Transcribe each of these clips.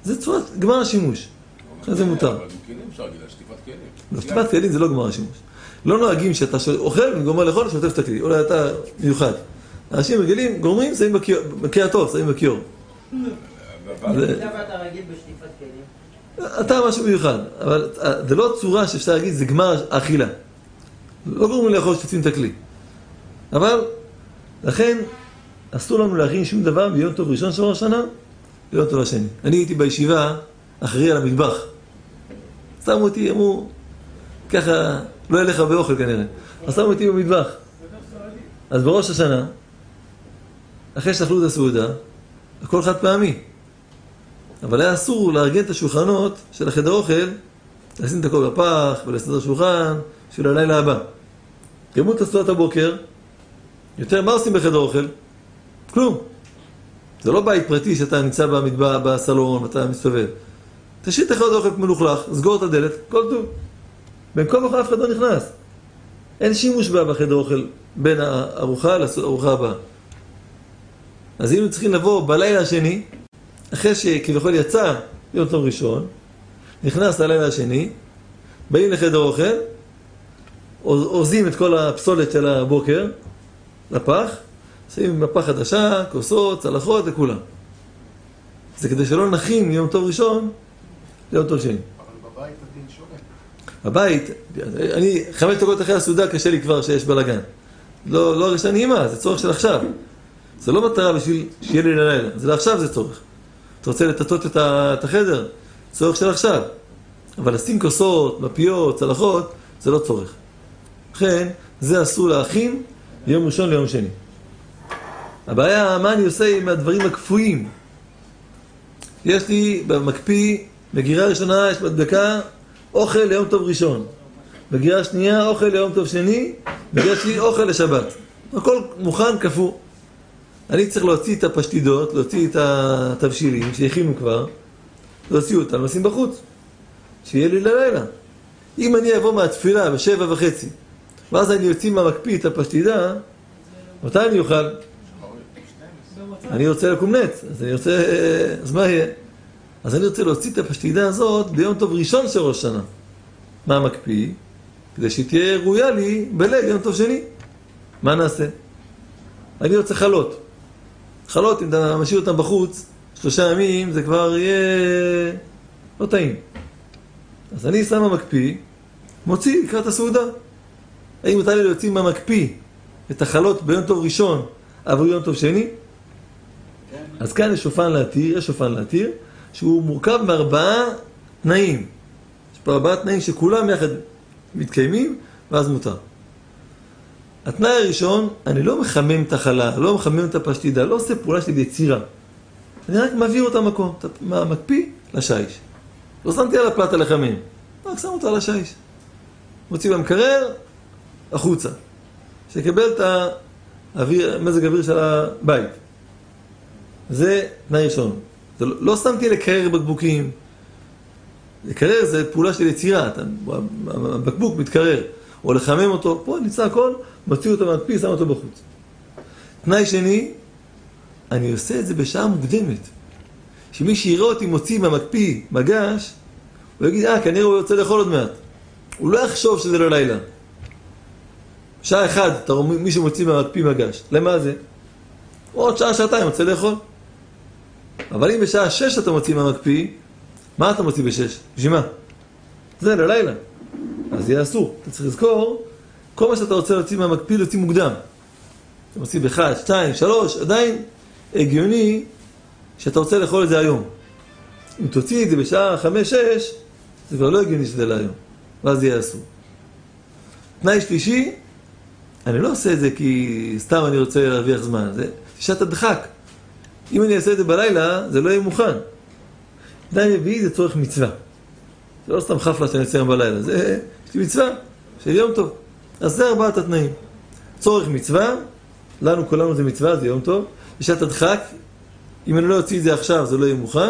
זה צורת גמר השימוש. זה מותר. אבל כלים אפשר להגיד, שטיפת כלים. שטיפת כלים זה לא גמר השימוש. לא נוהגים שאתה אוכל וגומר לאכול, שוטף את הכלי. אולי אתה מיוחד. אנשים רגילים, גורמים, שמים בקיע טוב, שמים בקיור. למה אתה רגיל בשטיפת כלים? אתה משהו מיוחד, אבל זה לא צורה שאפשר להגיד, זה גמר האכילה. לא גורמים לאכול שתופים את הכלי. אבל, לכן, אסור לנו להכין שום דבר ביום טוב ראשון של ראש השנה, ביום טוב השני. אני הייתי בישיבה, אחרי על המטבח. שמו אותי, אמרו, ככה, לא ילך הרבה אוכל כנראה. אז שמו אותי במטבח. אז בראש השנה, אחרי שאכלו את הסעודה, הכל חד פעמי. אבל היה אסור לארגן את השולחנות של החדר אוכל, לשים את הכל בפח ולסדר שולחן של הלילה הבא. גמרו את הסעודת הבוקר, יותר מה עושים בחדר אוכל? כלום. זה לא בית פרטי שאתה נמצא בסלון, אתה מסתובב. תשאיר את החדר אוכל מלוכלך, סגור את הדלת, כל טוב. בין כל וכה אף אחד לא נכנס. אין שימוש בחדר אוכל בין הארוחה לארוחה הבאה. אז היינו צריכים לבוא בלילה השני, אחרי שכביכול יצא יום טוב ראשון, נכנס ללילה השני, באים לחדר אוכל, אורזים את כל הפסולת של הבוקר לפח, שמים מפה חדשה, כוסות, צלחות לכולם. זה כדי שלא נכין יום טוב ראשון ליום טוב שני. אבל בבית הדין שונה. בבית, אני 5 דקות אחרי הסעודה קשה לי כבר שיש בלגן. לא הרגשה נעימה, זה צורך של עכשיו. זה לא מטרה בשביל שיהיה לי ללילה, זה לעכשיו זה צורך. אתה רוצה לטטות את החדר, צורך של עכשיו. אבל לשים כוסות, מפיות, צלחות, זה לא צורך. לכן, זה אסור להכין יום ראשון ליום שני. הבעיה, מה אני עושה עם הדברים הקפואים? יש לי במקפיא, בגירה ראשונה יש מדבקה, אוכל ליום טוב ראשון. בגירה שנייה, אוכל ליום טוב שני, בגירה שלי, אוכל לשבת. הכל מוכן, קפוא. אני צריך להוציא את הפשטידות, להוציא את התבשילים שהכינו כבר, להוציא אותם, לשים בחוץ, שיהיה לי ללילה. אם אני אבוא מהתפילה ב7:30, ואז אני יוציא מהמקפיא את הפשטידה, מתי אני אוכל? אני רוצה לקום נץ, אז מה יהיה? אז אני רוצה להוציא את הפשטידה הזאת ביום טוב ראשון של ראש שנה. מה מקפיא? כדי שהיא תהיה ראויה לי בליל יום טוב שני. מה נעשה? אני רוצה חלות. חלות, אם אתה משאיר אותם בחוץ, 3 ימים, זה כבר יהיה לא טעים. אז אני שם המקפיא, מוציא לקראת הסעודה. האם מותר לי להוציא מהמקפיא את החלות ביום טוב ראשון עבור יום טוב שני? אז כאן יש שופן להתיר, שהוא מורכב מ4 תנאים. יש פה 4 תנאים שכולם יחד מתקיימים, ואז מותר. התנאי הראשון, אני לא מחמם את החלה, לא מחמם את הפשטידה, לא עושה פעולה שלי ביצירה. אני רק מעביר אותה מקום, מקפיא לשיש. לא שמתי על הפלטה לחמם, רק שם אותה לשיש. מוציא במקרר, החוצה. שיקבל את מזג האוויר של הבית. זה תנאי ראשון. לא שמתי לקרר בקבוקים. לקרר זה פעולה של יצירה, הבקבוק מתקרר. או לחמם אותו, פה נמצא הכל, מוציא אותו מהמקפיא, שם אותו בחוץ. תנאי שני, אני עושה את זה בשעה מוקדמת. שמי שיראה אותי מוציא מהמקפיא מגש, הוא יגיד, כנראה הוא יוצא לאכול עוד מעט. הוא לא יחשוב שזה לא לילה. שעה 1, אתה רואה מישהו מוציא מהמקפיא מגש. למה זה? עוד שעה, שעתיים, רוצה לאכול. אבל אם בשעה 6 אתה מוציא מהמקפיא, מה אתה מוציא ב6? בשביל מה? זה ללילה. אז יהיה אסור. אתה צריך לזכור, כל מה שאתה רוצה להוציא מהמקפיא, להוציא מוקדם. אתה מוציא ב1, 2, 3, עדיין הגיוני שאתה רוצה לאכול את זה היום. אם תוציא את זה בשעה 5, 6, זה כבר לא הגיוני שזה להיום. ואז יהיה אסור. תנאי שלישי, אני לא עושה את זה כי סתם אני רוצה להרוויח זמן. זה שעת הדחק. אם אני אעשה את זה בלילה, זה לא יהיה מוכן. תנאי רביעי זה צורך מצווה. זה לא סתם חפלה שאני אעשה בלילה. זה מצווה של יום טוב. אז זה 4 התנאים. צורך מצווה, לנו כולנו זה מצווה, זה יום טוב. בשעת הדחק, אם אני לא אוציא את זה עכשיו, זה לא יהיה מוכן.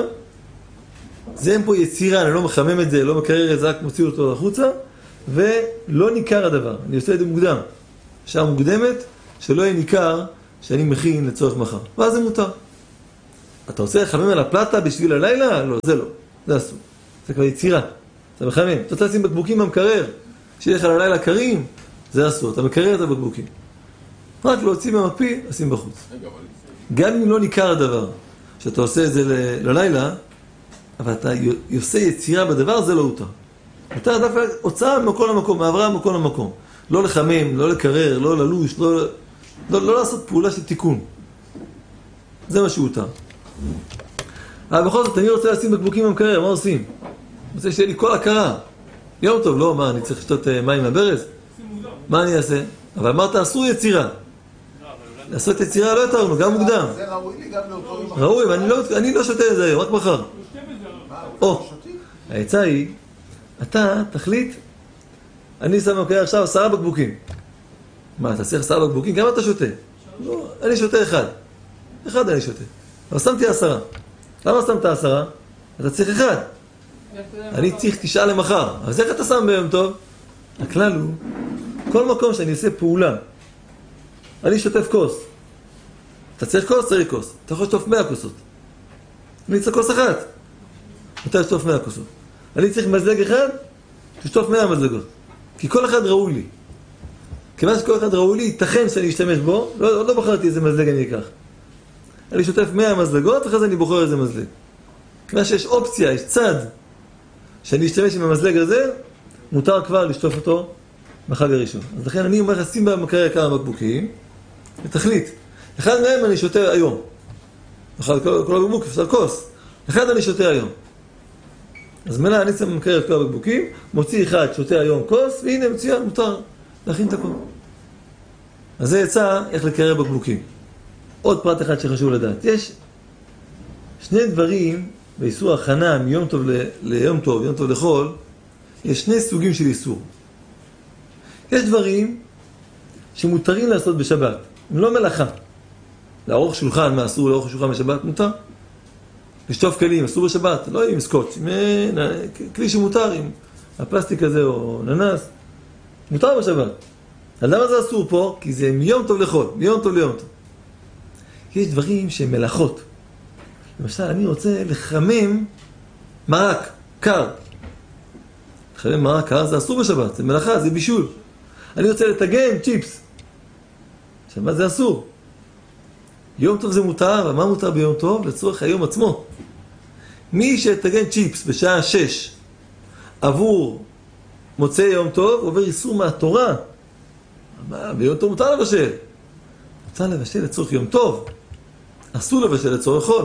זה אין פה יצירה, אני לא מחמם את זה, לא מקרר את זה, רק מוציא אותו לחוצה, ולא ניכר הדבר. אני עושה את זה מוקדם. שעה מוקדמת, שלא יהיה ניכר שאני מכין לצורך מחר. ואז זה מותר. אתה רוצה לחמם על הפלטה בשביל הלילה? לא, זה לא. זה אסור. זה כבר יצירה. אתה מחמם. אתה רוצה לשים בקבוקים במקרר, שיהיה לך ללילה קרים? זה אסור. אתה מקרר את הבקבוקים. רק להוציא מהמקפיא, לשים בחוץ. גם אם לא ניכר הדבר, שאתה עושה את זה ללילה, אבל אתה עושה יצירה בדבר, זה לא הותר. אתה דווקא הוצאה ממקום למקום, מעברה ממקום למקום. לא לחמם, לא לקרר, לא ללוש, לא לעשות פעולה של תיקון. זה מה שהותר. אבל בכל זאת, אני רוצה לשים בקבוקים במקרר, מה עושים? אני רוצה שיהיה לי כל הכרה. יום טוב, לא, מה, אני צריך לשתות מים מהברז? מה אני אעשה? אבל אמרת, אסור יצירה. לעשות יצירה לא יתרנו, גם מוקדם. זה ראוי לי גם לאותו יום. ראוי, אבל אני לא שותה את זה היום, רק מחר. או, העצה היא, אתה תחליט, אני שם במקרר עכשיו 10 בקבוקים. מה, אתה צריך 10 בקבוקים? כמה אתה שותה? לא, אני שותה אחד. אחד אני שותה. אבל שמתי 10. למה שמת 10? אתה צריך אחד. אני צריך 9 למחר. אז איך אתה שם ביום טוב? הכלל הוא, כל מקום שאני עושה פעולה, אני שוטף כוס. אתה צריך כוס? צריך כוס. אתה יכול לשטוף 100 כוסות. אני צריך כוס אחת. אתה לשטוף 100 כוסות. אני צריך מזלג אחד, תשטוף 100 מזלגות. כי כל אחד ראוי לי. כיוון שכל אחד ראוי לי, ייתכן שאני אשתמש בו, לא בחרתי איזה מזלג אני אקח. אני שוטף 100 מזלגות, אחרי זה אני בוחר איזה מזלג. כיוון שיש אופציה, יש צד, שאני אשתמש עם המזלג הזה, מותר כבר לשטוף אותו בחג הראשון. אז לכן אני אומר, שים במקרר כמה בקבוקים, ותחליט. אחד מהם אני שותה היום. כל הבקבוק, אפשר כוס. אחד אני שותה היום. אז מלא, אני שם במקרר את כל הבקבוקים, מוציא אחד, שותה היום כוס, והנה מצוין, מותר להכין את הכל. אז זה יצא איך לקרר בקבוקים. עוד פרט אחד שחשוב לדעת. יש שני דברים באיסור הכנה מיום טוב ליום טוב, יום טוב לחול, יש שני סוגים של איסור. יש דברים שמותרים לעשות בשבת, הם לא מלאכה. לערוך שולחן, מה אסור לערוך שולחן בשבת? מותר. לשטוף כלים, אסור בשבת, לא עם סקוץ', עם כלי שמותר, עם הפלסטיק הזה או ננס, מותר בשבת. אז למה זה אסור פה? כי זה מיום טוב לחול, מיום טוב ליום טוב. יש דברים שהם מלאכות. למשל, אני רוצה לחמם מרק, קר. לחמם מרק קר זה אסור בשבת, זה מלאכה, זה בישול. אני רוצה לטגן צ'יפס. עכשיו, מה זה אסור? יום טוב זה מותר, אבל מה מותר ביום טוב? לצורך היום עצמו. מי שטגן צ'יפס בשעה 6 עבור מוצאי יום טוב, עובר איסור מהתורה. מה, ביום טוב מותר לבשל. מותר לבשל לצורך יום טוב. אסור לבשל לצורך חול.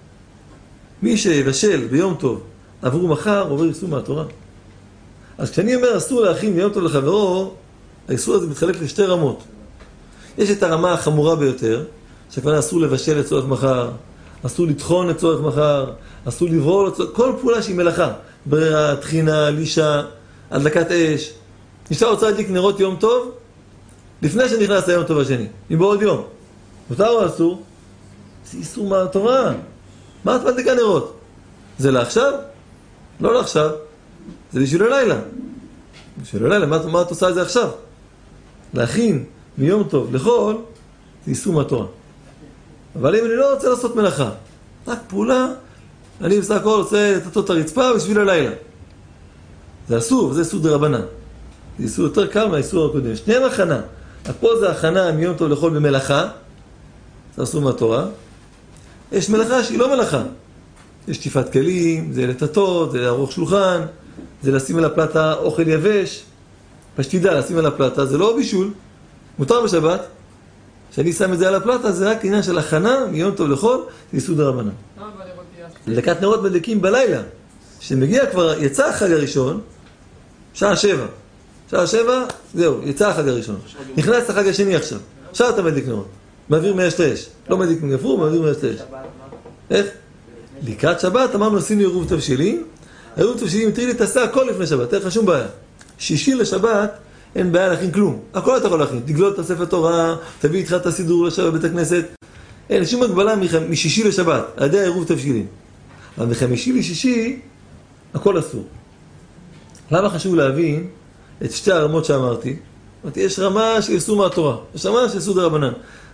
מי שיבשל ביום טוב עבור מחר, עובר איסור מהתורה. אז כשאני אומר אסור להכין ביום טוב לחברו, האיסור הזה מתחלק לשתי רמות. יש את הרמה החמורה ביותר, שכבר אסור לבשל לצורך מחר, אסור לטחון לצורך מחר, אסור לברור לצורך, כל פעולה שהיא מלאכה, ברירה, תחינה, לישה, הדלקת אש. אשתה רוצה להדליק נרות יום טוב, לפני שנכנס היום טוב השני, אם בעוד יום. מותר או אסור? זה איסור מהתורה. מה את מדליקה נרות? זה לעכשיו? לא לעכשיו. זה בשביל הלילה. בשביל הלילה, מה את עושה את זה עכשיו? להכין מיום טוב לחול, זה איסור מהתורה. אבל אם אני לא רוצה לעשות מלאכה, רק פעולה, אני בסך הכל רוצה לטטות את הרצפה בשביל הלילה. זה אסור, זה איסור דרבנן. זה איסור יותר קל מהאיסור הקודם. שניהם הכנה. פה זה הכנה מיום טוב לחול במלאכה, זה אסור מהתורה. יש מלאכה שהיא לא מלאכה. יש שטיפת כלים, זה לטטות, זה לערוך שולחן, זה לשים על הפלטה אוכל יבש. פשטידה, לשים על הפלטה, זה לא בישול. מותר בשבת. כשאני שם את זה על הפלטה, זה רק עניין של הכנה מיום טוב לחול, זה איסור דרבנן. לדלקת נרות מדליקים בלילה. כשמגיע כבר, יצא החג הראשון, שעה 7. שעה 7, זהו, יצא החג הראשון. נכנס החג השני עכשיו. עכשיו אתה מדליק נרות. מעביר מאש לאש. לא מדליק מגפרור, מעביר מאש לאש. איך? לקראת שבת אמרנו עשינו עירוב תבשילים. עירוב תבשילים התחיל להתעשה הכל לפני שבת, אין לך שום בעיה. שישי לשבת אין בעיה להכין כלום. הכל אתה יכול להכין. תגלול את הספר תורה, תביא איתך את הסידור לשבת בבית הכנסת. אין שום הגבלה משישי לשבת, על ידי עירוב תבשילים. אבל מחמישי לשישי, הכל אסור. למה חשוב להבין את שתי הרמות שאמרתי? יש רמה של איסור מהתורה, יש רמה של איסור דרבנן.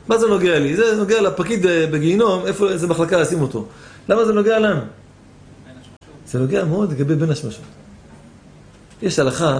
מה זה נוגע לי? זה נוגע לפקיד בגיהינום, איזה מחלקה לשים אותו. למה זה נוגע לנו? זה נוגע מאוד לגבי בין השמשות. יש הלכה,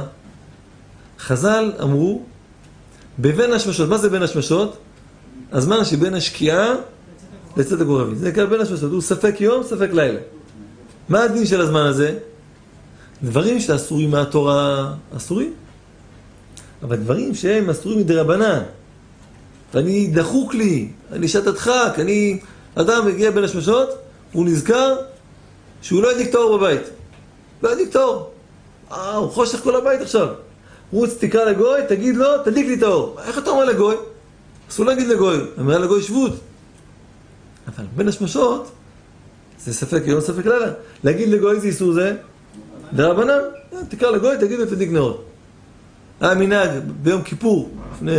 חז"ל אמרו, בבין השמשות, מה זה בין השמשות? הזמן שבין השקיעה לצאת הגורבי. זה נקרא בין השמשות, הוא ספק יום, ספק לילה. מה הדין של הזמן הזה? דברים שאסורים מהתורה, אסורים. אבל דברים שהם אסורים מדרבנן. ואני דחוק לי, אני שתתחק, אדם מגיע בין השמשות, הוא נזכר שהוא לא ידליק תאור בבית. לא ידליק תאור. הוא חושך כל הבית עכשיו. רוץ תקרא לגוי, תגיד לו, תדליק לי תאור. איך אתה אומר לגוי? אסור להגיד לגוי, אומר לגוי שבות. אבל בין השמשות, זה ספק יום, ספק לילה. להגיד לגוי איזה איסור זה? דרבנן. תקרא לגוי, תגיד לו תדליק נרות. היה מנהג ביום כיפור, לפני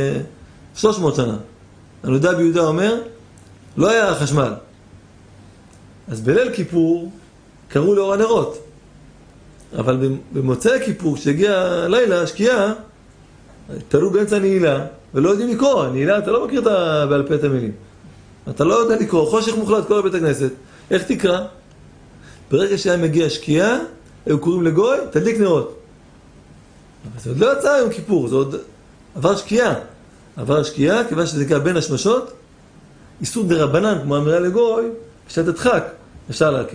300 שנה. הנודע ביהודה אומר, לא היה חשמל. אז בליל כיפור קראו לאור הנרות. אבל במוצאי כיפור, כשהגיע הלילה, השקיעה, תלו באמצע נעילה, ולא יודעים לקרוא. נעילה, אתה לא מכיר בעל פה את המילים. אתה לא יודע לקרוא, חושך מוחלט כל בית הכנסת. איך תקרא? ברגע שהיה מגיע השקיעה, היו קוראים לגוי, תדליק נרות. אבל זה עוד לא יצא יום כיפור, זה עוד עבר שקיעה. עבר השקיעה, כיוון שזה נקרא בין השמשות, איסור דרבנן, כמו אמירה לגוי, שתתחק, אפשר להקל.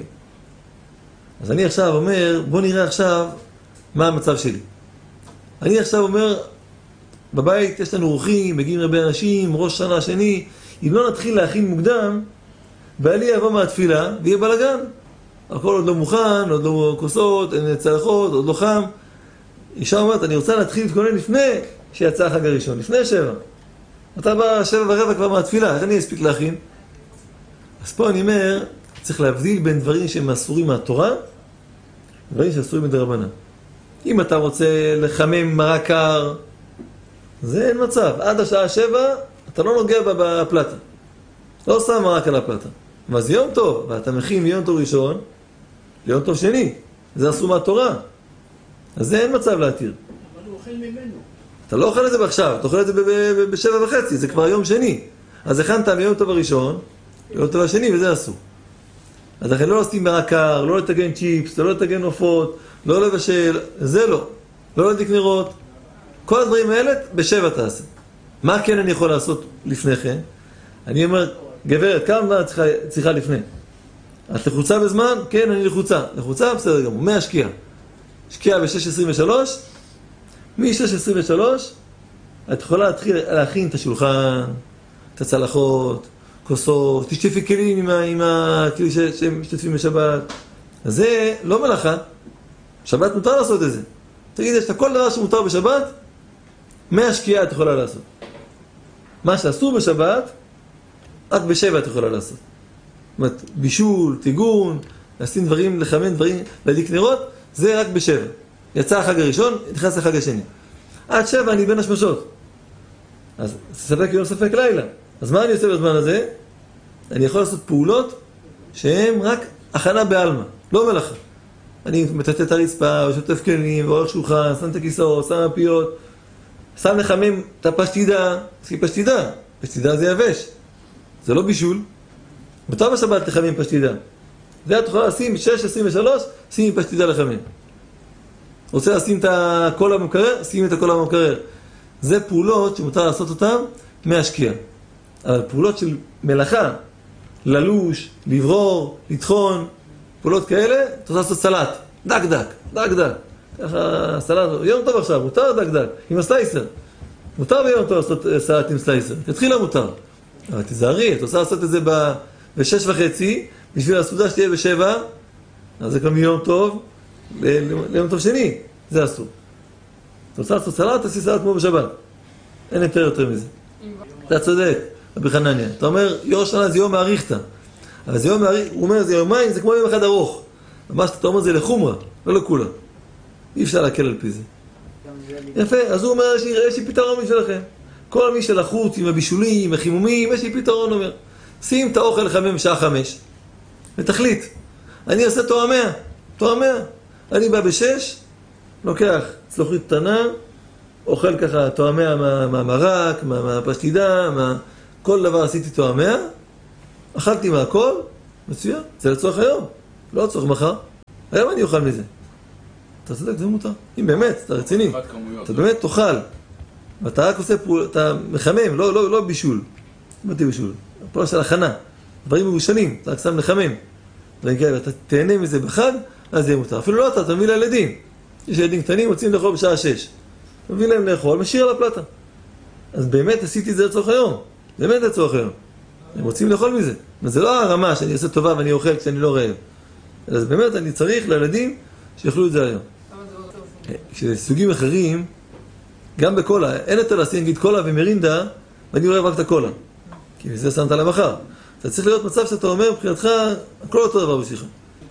אז אני עכשיו אומר, בוא נראה עכשיו מה המצב שלי. אני עכשיו אומר, בבית יש לנו אורחים, מגיעים הרבה אנשים, ראש שנה שני, אם לא נתחיל להכין מוקדם, בעלי יבוא מהתפילה ויהיה בלגן. הכל עוד לא מוכן, עוד לא כוסות, אין צלחות, עוד לא חם. אישה אומרת, אני רוצה להתחיל להתכונן לפני שיצא החג הראשון, לפני 7. אתה בא 7:15 כבר מהתפילה, איך אני אספיק להכין? אז פה אני אומר, צריך להבדיל בין דברים שהם אסורים מהתורה, דברים שאסורים מדרבנן. אם אתה רוצה לחמם מרק קר, זה אין מצב. עד השעה 7, אתה לא נוגע בפלטה. לא שם מרק על הפלטה. אבל זה יום טוב, ואתה מכין מיום טוב ראשון, ליום טוב שני. זה אסור מהתורה. אז זה אין מצב להתיר. אבל הוא אוכל ממנו. אתה לא אוכל את זה בעכשיו, אתה אוכל את זה ב7:30, זה כבר יום שני. אז הכנת מיום טוב הראשון, ליום טוב השני, וזה אסור. אז לכן לא לשים מרק קר, לא לתגן צ'יפס, לא לתגן עופות, לא לבשל, זה לא. לא להדליק נרות. כל הדברים האלה ב7 תעשה. מה כן אני יכול לעשות לפני כן? אני אומר, גברת, כמה זמן צריכה לפני? את לחוצה בזמן? כן, אני לחוצה. לחוצה? בסדר גמור. מהשקיעה. שקיעה ב6:23, מ6:23 את יכולה להתחיל להכין את השולחן, את הצלחות, כוסות, תשטפי כלים עם הכלי שמשתתפים בשבת. אז זה לא מלאכה. שבת מותר לעשות את זה. תגיד, יש את כל דבר שמותר בשבת, מהשקיעה את יכולה לעשות. מה שאסור בשבת, רק ב7 את יכולה לעשות. זאת אומרת, בישול, טיגון, לשים דברים, לחמם דברים, להדליק נרות, זה רק ב7. יצא החג הראשון, נכנס לחג השני. עד 7 אני בין השמשות. אז ספק יום, ספק לילה. אז מה אני עושה בזמן הזה? אני יכול לעשות פעולות שהן רק הכנה בעלמא, לא מלאכה. אני מטטט את הרצפה, ושוטף כלים, ועורך שולחן, שם את הכיסאות, שם הפיות, שם לחמם את הפשטידה, עושים פשטידה. פשטידה זה יבש. זה לא בישול. מותר בשבת לחמם פשטידה. זה את יכולה לשים 6:23, שימי פשטידה לחמם. רוצה לשים את הקול המקרר, שימי את הקול המקרר. זה פעולות שמותר לעשות אותן מהשקיעה. אבל פעולות של מלאכה, ללוש, לברור, לטחון, פעולות כאלה, אתה רוצה לעשות סלט. דק דק, דק דק. ככה סלט, יום טוב עכשיו, מותר דק דק, עם הסלייסר. מותר ביום טוב לעשות סלט עם סלייסר. תתחילה מותר. אבל תזהרי, אתה רוצה לעשות את זה ב6:30, בשביל הסעודה שתהיה ב7, אז זה כבר מיום טוב, ליום טוב שני, זה אסור. אתה רוצה לעשות סלט, תעשי סלט כמו בשבת. אין יותר מזה. אתה צודק, רבי חנניה. אתה אומר, יום שנה זה יום מעריכתא. אבל זה יום מעריך, הוא אומר, זה יומיים, זה כמו יום אחד ארוך. מה שאתה אומר זה לחומרה, לא לכולה. אי אפשר להקל על פי זה. יפה, אז הוא אומר, יש לי פתרון בשבילכם. כל מי שלחוץ עם הבישולים, עם החימומים, יש לי פתרון, אומר. שים את האוכל לחמם בשעה 5, ותחליט. אני עושה תואמיה. אני בא ב6, לוקח צלוחית קטנה, אוכל ככה תואמיה מהמרק, מהפשטידה, כל דבר עשיתי איתו 100, אכלתי מהכל, מצוין, זה לצורך היום, לא לצורך מחר. היום אני אוכל מזה. אתה צודק, זה מותר. אם באמת, אתה רציני, אתה באמת תאכל, ואתה רק עושה פעולה, אתה מחמם, לא בישול. מה תהיה בישול? פעולה של הכנה, דברים מבושלים, אתה רק שם לחמם. ואתה תהנה מזה בחג, אז זה יהיה מותר. אפילו לא אתה מביא לילדים. יש ילדים קטנים, רוצים לאכול בשעה 6. אתה מביא להם לאכול, משאיר על הפלטה. אז באמת עשיתי את זה לצורך היום. באמת לצורך היום. הם רוצים לאכול מזה. זה לא הרמה שאני עושה טובה ואני אוכל כשאני לא רעב. אז באמת אני צריך לילדים שיאכלו את זה היום. כשסוגים אחרים, גם בקולה, אין יותר לשים, נגיד קולה ומרינדה, ואני אוהב רק את הקולה. כי זה שמת למחר. אתה צריך להיות מצב שאתה אומר, מבחינתך, הכל אותו דבר בשבילך.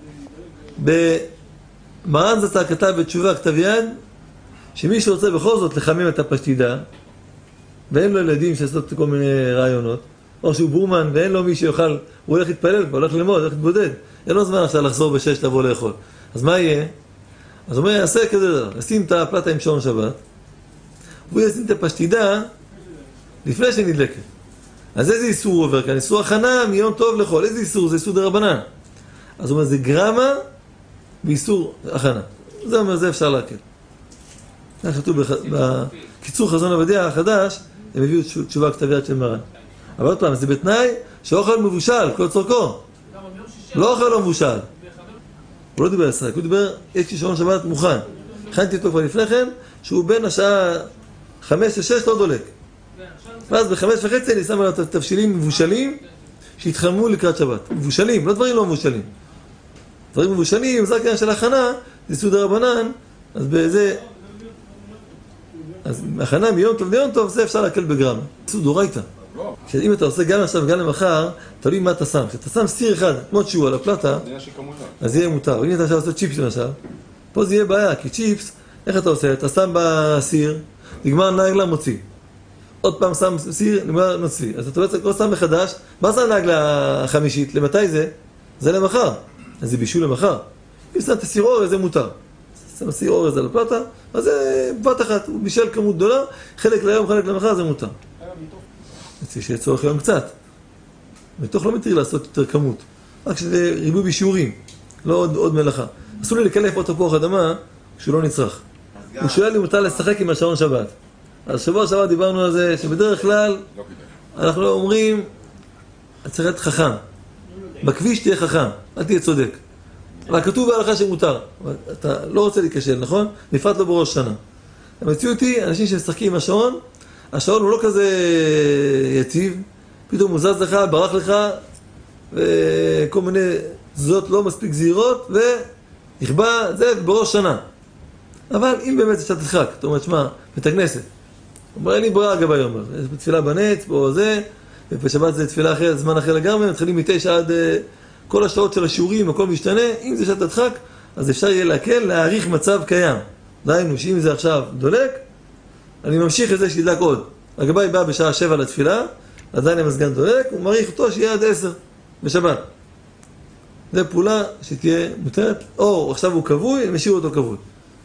במרן זצ"ל כתב בתשובה כתב יד, שמי שרוצה בכל זאת לחמם את הפשטידה, ואין לו ילדים שעשות כל מיני רעיונות, או שהוא בורמן ואין לו מי שיוכל, הוא הולך להתפלל, הוא הולך ללמוד, הולך להתבודד. אין לו זמן עכשיו לחזור ב6 לבוא לאכול. אז מה יהיה? אז הוא אומר, יעשה כזה דבר, ישים את הפלטה עם שעון שבת, והוא ישים את הפשטידה לפני שנדלקת. אז איזה איסור הוא עובר כאן? איסור הכנה מיום טוב לאכול. איזה איסור? זה איסור דרבנן. אז הוא אומר, זה גרמה ואיסור הכנה. זה אומר, זה אפשר להקל. זה כתוב בקיצור חזון עובדיה החדש, הם הביאו תשובה כתב יד של מרן. אבל עוד פעם, זה בתנאי שאוכל מבושל, כל צורכו. לא אוכל לא מבושל. הוא לא דיבר עשרה, הוא דיבר, יש לי שעון שבת מוכן. הכנתי אותו כבר לפני כן, שהוא בין השעה 5 ל-6 לא דולק. ואז ב5:30 אני שם עליו תבשילים מבושלים שהתחממו לקראת שבת. מבושלים, לא דברים לא מבושלים. דברים מבושלים, זה הכנה של הכנה, זה סעודה רבנן, אז באיזה... אז הכנה מיום טוב ליום טוב, זה אפשר להקל בגרם. סעודה דורייתא. אם אתה עושה גם עכשיו גם למחר, תלוי מה אתה שם. כשאתה שם סיר אחד, כמו שהוא על הפלטה, אז יהיה מותר. אם אתה עכשיו עושה צ'יפס למשל, פה זה יהיה בעיה, כי צ'יפס, איך אתה עושה? אתה שם בסיר, נגמר נגלה מוציא. עוד פעם שם סיר, נגמר נוציא. אז אתה לא שם מחדש, מה זה הנגלה החמישית? למתי זה? זה למחר. אז זה בישול למחר. אם שם את הסיר אורז, זה מותר. שם סיר אורז על הפלטה, אז זה בת אחת, הוא בישל כמות גדולה, חלק ליום, חלק למחר, זה מותר. שיהיה צורך היום קצת. מתוך לא מתיר לעשות יותר כמות. רק שזה ריבוי בשיעורים, לא עוד מלאכה. אסור לי לקלף עוד תפוח אדמה כשהוא לא נצרך. הוא שואל לי מותר לשחק עם השעון שבת. אז שבוע שבת דיברנו על זה שבדרך כלל אנחנו אומרים צריך להיות חכם. בכביש תהיה חכם, אל תהיה צודק. אבל כתוב בהלכה שמותר. אתה לא רוצה להיכשל, נכון? בפרט לא בראש שנה. המציאות היא, אנשים שמשחקים עם השעון, השעון הוא לא כזה יציב, פתאום הוא זז לך, ברח לך, וכל מיני זאת לא מספיק זהירות, ונכבה זה בראש שנה. אבל אם באמת זה שתדחק, אתה אומר, שמה, בית הכנסת. הוא אומר, אין לי ברירה אגב היום, יש תפילה בנץ, פה זה, ובשבת זה תפילה אחרת, זמן אחר לגמרי, מתחילים מ9 עד כל השעות של השיעורים, הכל משתנה, אם זה שתדחק, אז אפשר יהיה להקל, להעריך מצב קיים. דהיינו, שאם זה עכשיו דולק, אני ממשיך את זה שידלק עוד. הגבאי בא בשעה 7 לתפילה, עדיין המזגן דולק, הוא מעריך אותו שיהיה עד 10 בשבת. זו פעולה שתהיה מותרת, או עכשיו הוא כבוי, אני משאיר אותו כבוי.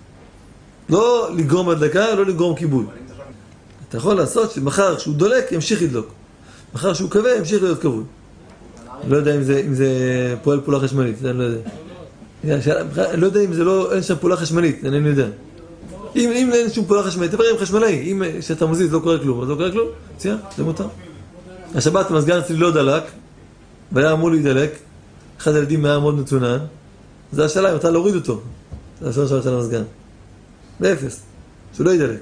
לא לגרום הדלקה, לא לגרום כיבוי. אתה יכול לעשות שמחר כשהוא דולק, ימשיך לדלוק. מחר שהוא כבה, ימשיך להיות כבוי. אני לא יודע אם זה פועל פעולה חשמלית, אני לא יודע. אני לא יודע אם זה לא, אין שם פעולה חשמלית, אני לא יודע. אם אין שום פעולה חשמלית, תברר עם חשמלאי, אם שאתה מזיז לא קורה כלום, אז לא קורה כלום, צייה, זה מותר. השבת המזגן אצלי לא דלק, והיה אמור להידלק, אחד הילדים היה מאוד מצונן, זה השאלה אם אתה להוריד אותו, זה השאלה שבת של המזגן. באפס, שהוא לא ידלק.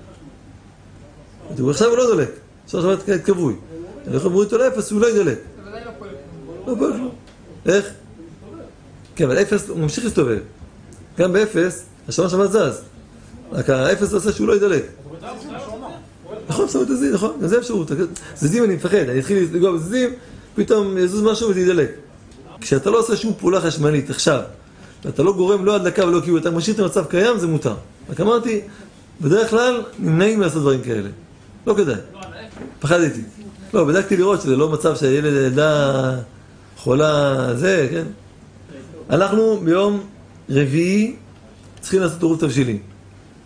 עכשיו הוא לא דולק, השאלה שבת כבוי. אני יכול להוריד אותו לאפס, הוא לא ידלק. זה ודאי לא פועל כלום. לא פועל כלום. איך? כן, אבל אפס הוא ממשיך להסתובב. גם באפס, השאלה שבת זז. רק האפס עושה שהוא לא ידלק. נכון, שמת את זה, נכון? גם זה אפשרות. זזים אני מפחד, אני אתחיל לגוע בזזים, פתאום יזוז משהו וזה ידלק. כשאתה לא עושה שום פעולה חשמלית עכשיו, ואתה לא גורם לא הדלקה ולא כאילו, אתה משאיר את המצב קיים, זה מותר. רק אמרתי, בדרך כלל נמנעים לעשות דברים כאלה. לא כדאי. פחדתי. לא, בדקתי לראות שזה לא מצב שהילד ילדה חולה, זה, כן? אנחנו ביום רביעי צריכים לעשות עירוב תבשילים.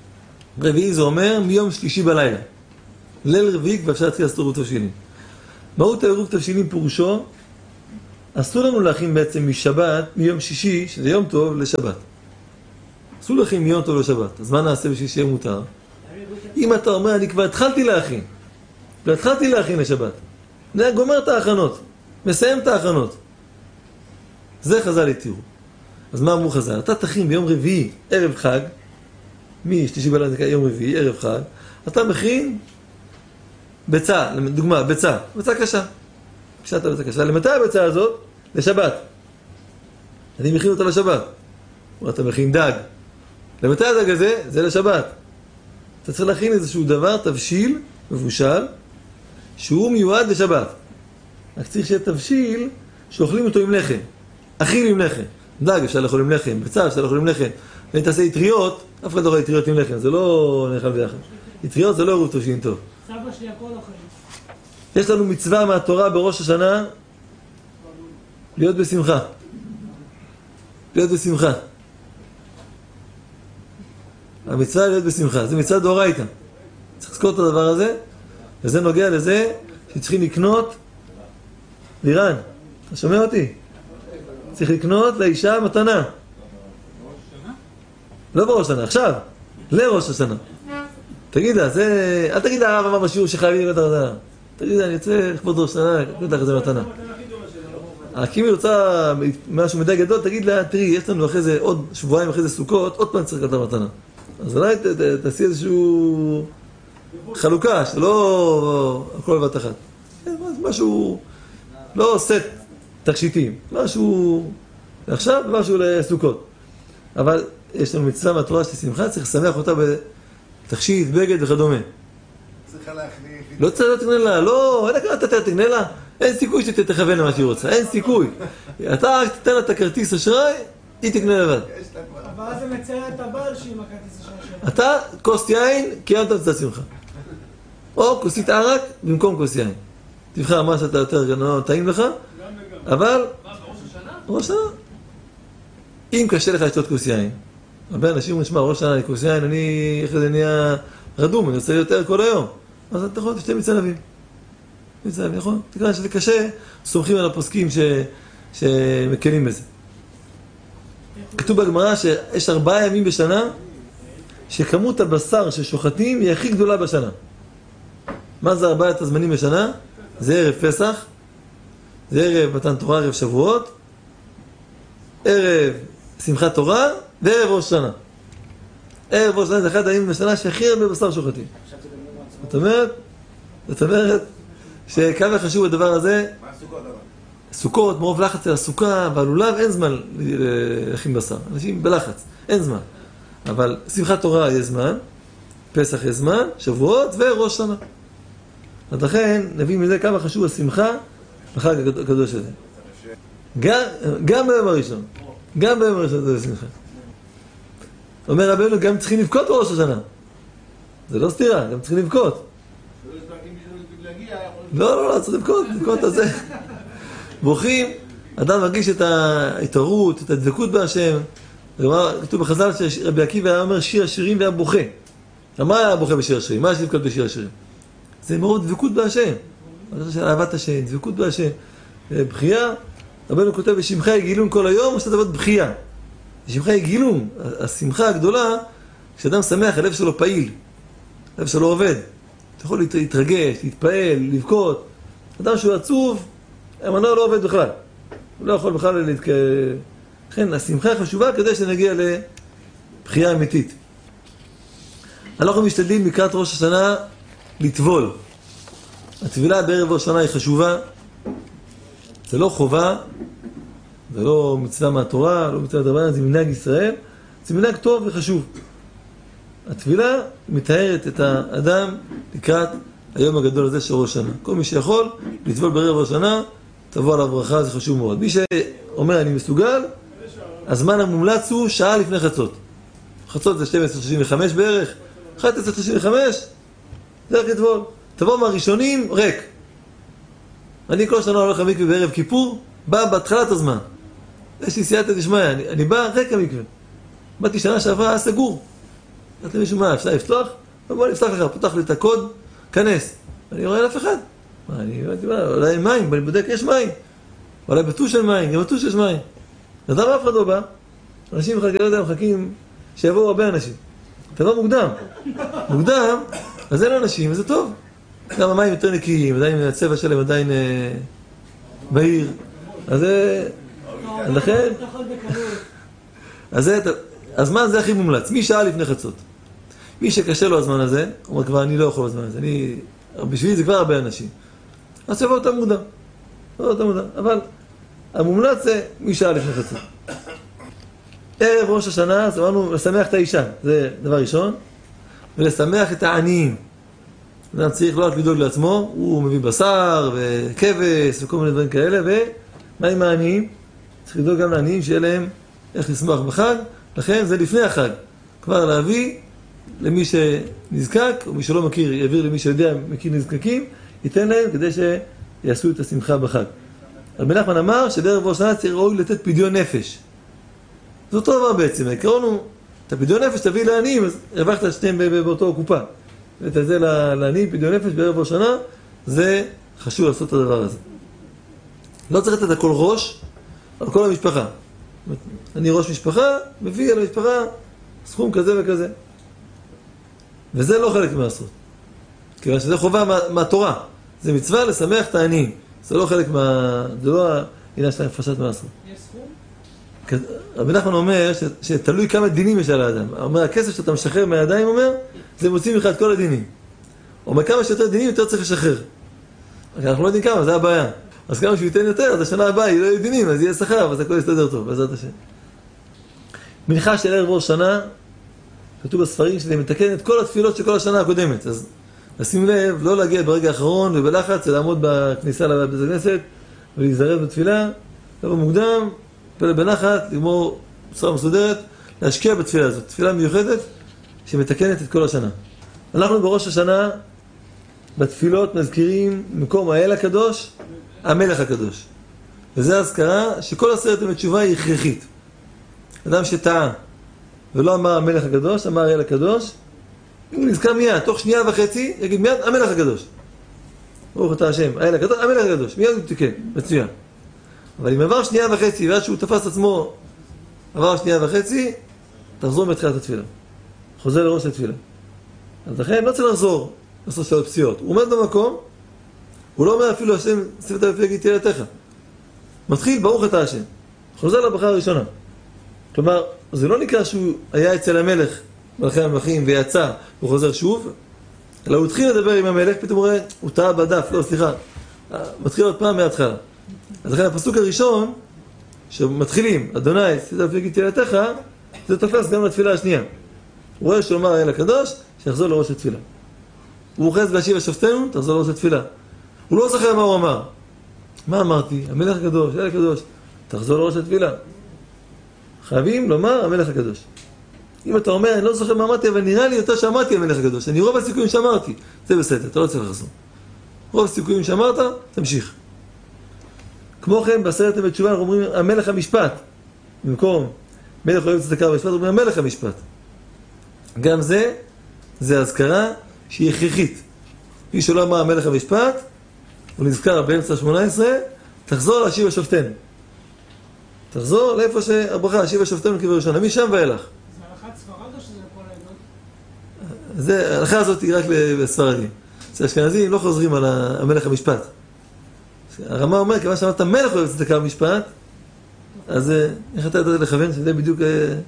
רביעי זה אומר מיום שלישי בלילה. ליל רביעי כבר אפשר להתחיל לעשות עירוב תבשילים. מהות העירוב תבשילים פירושו, אסור לנו להכין בעצם משבת, מיום שישי, שזה יום טוב, לשבת. אסור להכין מיום טוב לשבת. אז מה נעשה בשביל שיהיה מותר? אם אתה אומר, אני כבר התחלתי להכין לשבת. אני גומר את ההכנות, מסיים את ההכנות. זה חז"ל התירו. אז מה אמרו חז"ל? אתה תכין ביום רביעי, ערב חג, משלישי בלילה יום רביעי, ערב חג, אתה מכין ביצה, לדוגמה, ביצה קשה. קשת ביצה קשה. למתי הביצה הזאת? לשבת. אני מכין אותה לשבת. או אתה מכין דג. למתי הדג הזה? זה לשבת. אתה צריך להכין איזשהו דבר, תבשיל, מבושל, שהוא מיועד לשבת. רק צריך שיהיה תבשיל שאוכלים אותו עם לחם. אכיל עם לחם. דג אפשר לאכול עם לחם, ביצה אפשר לאכול עם לחם. ואם תעשה יטריות, אף אחד לא אוכל יטריות עם לחם, זה לא נאכל ביחד. יטריות זה לא עירוב תבשילים טוב. סבא שלי הכל אוכל. יש לנו מצווה מהתורה בראש השנה, להיות בשמחה. להיות בשמחה. המצווה להיות בשמחה. זה מצווה דאורייתא. צריך לזכור את הדבר הזה, וזה נוגע לזה שצריכים לקנות לירן. אתה שומע אותי? צריך לקנות לאישה מתנה. לא בראש השנה, עכשיו. לראש השנה. תגיד לה, זה... אל תגיד לה, הרב אמר בשיעור שחייבים לקנות את המתנה. תגיד לה, אני יוצא לכבוד ראש השנה, לקנות לך איזה מתנה. אם היא רוצה משהו מדי גדול, תגיד לה, תראי, יש לנו אחרי זה עוד שבועיים אחרי זה סוכות, עוד פעם צריך לקנות את המתנה. אז אולי תעשי איזשהו חלוקה, שלא הכל בבת אחת. משהו, לא סט תכשיטים, משהו לעכשיו ומשהו לסוכות. אבל יש לנו מצווה מהתורה של שמחה, צריך לשמח אותה בתכשיט, בגד וכדומה. צריכה להכניס... לא צריך לתקנה לה, לא, אין אתה תקנה לה, אין סיכוי שתתכוון למה שהיא רוצה, אין סיכוי. אתה רק תתן לה את הכרטיס אשראי, היא תקנה לבד. אבל אז זה מצייר את הבעל שהיא עם הכרטיס אשראי שלה. אתה, כוס יין, קיימת את שמחה. או כוסית ערק במקום כוס יין. תבחר מה שאתה יותר טעים לך, אבל... מה, בראש השנה? ראש השנה. אם קשה לך לשתות כוס יין, הרבה אנשים אומרים, שמע, ראש השנה אני כוס יין, אני אחרי זה נהיה רדום, אני רוצה יותר כל היום. אז אתה יכול לשתי מצנבים. מצנבים, נכון? תקרא שזה קשה, סומכים על הפוסקים שמקלים בזה. כתוב בגמרא שיש 4 ימים בשנה, שכמות הבשר ששוחטים היא הכי גדולה בשנה. מה זה 4 הזמנים בשנה? זה ערב פסח, זה ערב מתן תורה, ערב שבועות, ערב שמחת תורה, וערב ראש השנה. ערב ראש השנה זה אחד הימים בשנה שהכי הרבה בשר שוחטים. זאת אומרת שכמה חשוב הדבר הזה. מה הסוכות אבל? סוכות, מרוב לחץ על הסוכה ועל לולב, אין זמן להכין בשר. אנשים בלחץ, אין זמן. אבל שמחת תורה יש זמן, פסח יש זמן, שבועות וראש שנה. אז לכן נביא מזה כמה חשוב השמחה בחג הקדוש הזה. גם ביום הראשון. גם ביום הראשון זה שמחה. אומר רבנו, גם צריכים לבכות בראש השנה. זה לא סתירה, גם צריכים לבכות. לא, צריך לבכות על זה. בוכים, אדם מרגיש את ההתעוררות, את הדבקות בהשם. כתוב בחז"ל שרבי עקיבא היה אומר שיר השירים והיה בוכה. מה היה בוכה בשיר השירים? מה יש לבכות בשיר השירים? זה מאוד דבקות בהשם. של אהבת השם, דבקות בהשם. בחייה, רבנו כותב בשמחה יגילון כל היום, או שאתה דבר בחייה. בשמחה יגילון, השמחה הגדולה, כשאדם שמח, הלב שלו פעיל, הלב שלו עובד. אתה יכול להתרגש, להתפעל, לבכות. אדם שהוא עצוב, המנוע לא עובד בכלל. הוא לא יכול בכלל לכן, השמחה חשובה כדי שנגיע לבחייה אמיתית. אנחנו משתדלים לקראת ראש השנה לטבול. הטבילה בערב ראש השנה היא חשובה. זה לא חובה, זה לא מצווה מהתורה, לא מצווה מהתורה, זה מנהג ישראל. זה מנהג טוב וחשוב. הטבילה מתארת את האדם לקראת היום הגדול הזה של ראש השנה. כל מי שיכול לטבול בערב ראש השנה, תבוא עליו ברכה, זה חשוב מאוד. מי שאומר אני מסוגל, הזמן המומלץ הוא שעה לפני חצות. חצות זה 12:35 בערך, 11:35, זה רק לטבול. תבוא מהראשונים, ריק. אני כל שנה הולך למקווה בערב כיפור, בא בהתחלת הזמן. יש לי סייעתא דשמיא, אני בא ריק למקווה. באתי שנה שעברה, היה סגור. אמרתי מישהו, מה, אפשר לפתוח? בוא נפתח לך, פותח לי את הקוד, כנס. אני רואה אף אחד. אני לא יודע, אולי אין מים, אני בודק, יש מים. אולי בטוש אין מים, גם בטוש יש מים. אז למה אף אחד לא בא? אנשים מחכים שיבואו הרבה אנשים. תבוא מוקדם. מוקדם, אז אין אנשים, וזה טוב. גם המים יותר נקיים, עדיין הצבע שלהם עדיין בהיר. אז לכן... אז הזמן זה הכי מומלץ. מי שעה לפני חצות? מי שקשה לו הזמן הזה, הוא אומר כבר אני לא יכול בזמן הזה. בשבילי זה כבר הרבה אנשים. אז תבוא אותם מוקדם. אבל המומלץ זה מי שעה לפני חצות. ערב ראש השנה, אז אמרנו לשמח את האישה, זה דבר ראשון, ולשמח את העניים. אדם צריך לא רק לדאוג לעצמו, הוא מביא בשר וכבש וכל מיני דברים כאלה, ומה עם העניים? צריך לדאוג גם לעניים שיהיה להם איך לשמוח בחג, לכן זה לפני החג. כבר להביא למי שנזקק, או מי שלא מכיר, יעביר למי שיודע, מכיר נזקקים, ייתן להם כדי שיעשו את השמחה בחג. רבי נחמן אמר שבערב ראש השנה צריך ראוי לתת פדיון נפש. זה אותו דבר בעצם, העיקרון הוא, את הפדיון נפש תביא לעניים, אז הרווחת את שניהם באותו קופה. ואת זה לעניים, פדיון נפש בערב ראש השנה, זה חשוב לעשות את הדבר הזה. לא צריך לתת הכל ראש, על כל המשפחה. אני ראש משפחה, מביא על המשפחה סכום כזה וכזה. וזה לא חלק מהעשרות. כיוון שזה חובה מהתורה. זה מצווה לשמח את העניים. זה לא חלק זה לא העניין של הפרשת מעשרות. יש סכום? רבי נחמן אומר שתלוי כמה דינים יש על האדם. אומר, הכסף שאתה משחרר מהידיים, אומר, זה מוציא ממך את כל הדינים. אומר, כמה שיותר דינים, יותר צריך לשחרר. אנחנו לא יודעים כמה, זה הבעיה. אז כמה שהוא ייתן יותר, אז השנה הבאה לא יהיו דינים, אז יהיה שכר, אז הכל יסתדר טוב, בעזרת השם. מנחה של ערב ראש שנה, כתוב בספרים שזה מתקן את כל התפילות של כל השנה הקודמת. אז לשים לב, לא להגיע ברגע האחרון ובלחץ, אלא לעמוד בכניסה לבית הכנסת ולהזדרז בתפילה, לבוא מוקדם, בנחת, לגמור בצורה מסודרת, להשקיע בתפילה הזאת. תפילה מיוחדת שמתקנת את כל השנה. אנחנו בראש השנה, בתפילות מזכירים מקום האל הקדוש, המלך הקדוש. וזה הזכרה שכל 10 ימי תשובה היא הכרחית. אדם שטעה ולא אמר המלך הקדוש, אמר האל הקדוש, אם הוא נזכר מיד, תוך 1.5 שנייה, יגיד מיד המלך הקדוש. ברוך אתה השם, האל הקדוש, המלך הקדוש, מיד הוא תיקן, מצוין. אבל אם עבר 1.5 שנייה, ועד שהוא תפס עצמו, עבר 1.5 שנייה, תחזור מתחילת התפילה. חוזר לראש התפילה. אז לכן לא צריך לחזור, לעשות שאלות פסיעות. הוא עומד במקום, הוא לא אומר אפילו השם, צוות המפלגת תהילתך. מתחיל, ברוך אתה השם. חוזר לברכה הראשונה. כלומר, זה לא נקרא שהוא היה אצל המלך, מלכי המלכים, ויצא, הוא חוזר שוב, אלא הוא התחיל לדבר עם המלך, פתאום הוא רואה, הוא טעה בדף, לא, סליחה. מתחיל עוד פעם מההתחלה. אז לכן הפסוק הראשון, שמתחילים, אדוני, צוות המפלגת תהילתך, זה תופס גם לתפילה השנייה. הוא רואה שהוא אמר האל הקדוש, שיחזור לראש התפילה. הוא אוחז בהשיב השופטנו, תחזור לראש התפילה. הוא לא זוכר מה הוא אמר. מה אמרתי? המלך הקדוש, האל הקדוש, תחזור לראש התפילה. חייבים לומר המלך הקדוש. אם אתה אומר, אני לא זוכר מה אמרתי, אבל נראה לי יותר שאמרתי המלך הקדוש. אני רוב הסיכויים שאמרתי, זה בסדר, אתה לא צריך לחזור. רוב הסיכויים שאמרת, תמשיך. כמו כן, ב10 ימי תשובה אנחנו אומרים המלך המשפט. במקום מלך אוהב צדקה במשפט, אומרים המלך המשפט. גם זה הזכרה שהיא הכרחית. מי שלא אמר המלך המשפט, הוא נזכר באמצע 18, תחזור להשיב השופטנו. תחזור לאיפה שהברכה, השיב השופטנו כבראשונה, משם ואילך. זה הלכת ספרד או שזה לכל העדות? זה, ההלכה הזאת היא רק לספרדים. האשכנזים לא חוזרים על המלך המשפט. הרמה אומר, כיוון שאמרת מלך אוהב צדקה במשפט, אז איך אתה יודע לכוון, שזה בדיוק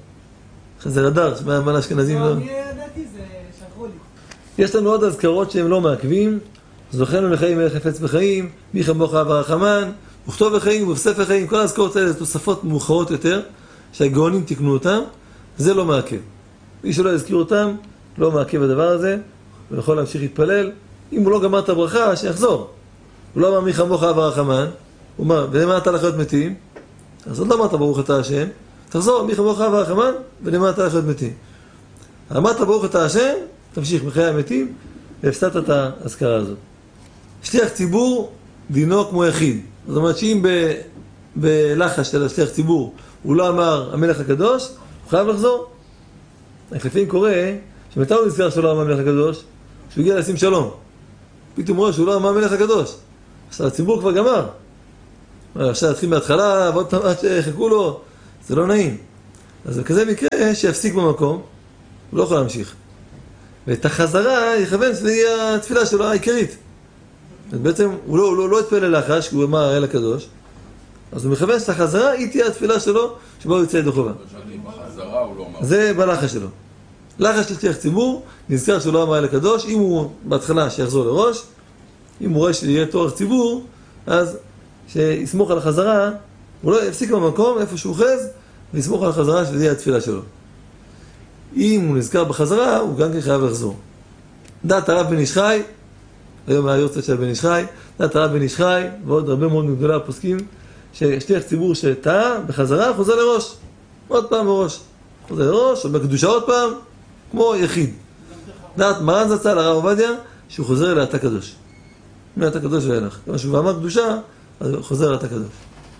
זה רדאר, מה לאשכנזים לא... אני ידעתי, זה שלחו לי. יש לנו עוד הזכרות שהם לא מעכבים, זוכרנו לחיים מלך חפץ בחיים, מי כמוך ורחמן, וכתוב בחיים ובספר חיים, כל הזכרות האלה זה תוספות מאוחרות יותר, שהגאונים תקנו אותם, זה לא מעכב. מי שלא יזכיר אותם, לא מעכב הדבר הזה, הוא יכול להמשיך להתפלל, אם הוא לא גמר את הברכה, שיחזור. הוא לא אמר מי כמוך ורחמן, הוא אמר, ולמה אתה לחיות מתים? אז עוד לא אמרת ברוך אתה השם, תחזור מי כמוך ורחמן, ולמה אתה לחיות מתים. אמרת ברוך אתה השם, תמשיך מחיי המתים, והפסדת את ההזכרה הזאת. שליח ציבור, דינו כמו יחיד. זאת אומרת שאם בלחש של השליח ציבור הוא לא אמר המלך הקדוש, הוא חייב לחזור. לפעמים קורה שמתי הוא נזכר שהוא לא אמר המלך הקדוש? שהוא הגיע לשים שלום. פתאום רואה שהוא לא אמר המלך הקדוש. עכשיו הציבור כבר גמר. עכשיו התחיל מההתחלה, ועוד פעם עד שחכו לו, זה לא נעים. אז בכזה מקרה שיפסיק במקום, הוא לא יכול להמשיך. ואת החזרה יכוון שזה יהיה התפילה שלו העיקרית. בעצם הוא לא התפלל ללחש, כי הוא אמר האל הקדוש, אז הוא מכוון שאת החזרה היא תהיה התפילה שלו, שבה הוא יוצא ידי חובה. בחזרה הוא לא אמר. זה בלחש שלו. לחש של שליח ציבור, נזכר שהוא לא אמר האל הקדוש, אם הוא בהתחלה שיחזור לראש, אם הוא רואה שיהיה תואר ציבור, אז שיסמוך על החזרה, הוא לא יפסיק במקום איפה שהוא חז, ויסמוך על החזרה שזה יהיה התפילה שלו. אם הוא נזכר בחזרה, הוא גם כן חייב לחזור. דעת הרב בן איש חי, היום היורצייט של בן איש חי, דעת הרב בן איש חי, ועוד הרבה מאוד מגדולי הפוסקים, ששליח ציבור שטעה בחזרה, חוזר לראש. עוד פעם בראש. חוזר לראש, או בקדושה עוד פעם, כמו יחיד. דעת מרן זצ"ל הרב עובדיה, שהוא חוזר לאתה קדוש. מאתה קדוש ואילך. כמה שהוא אמר קדושה, אז הוא חוזר לאתה קדוש.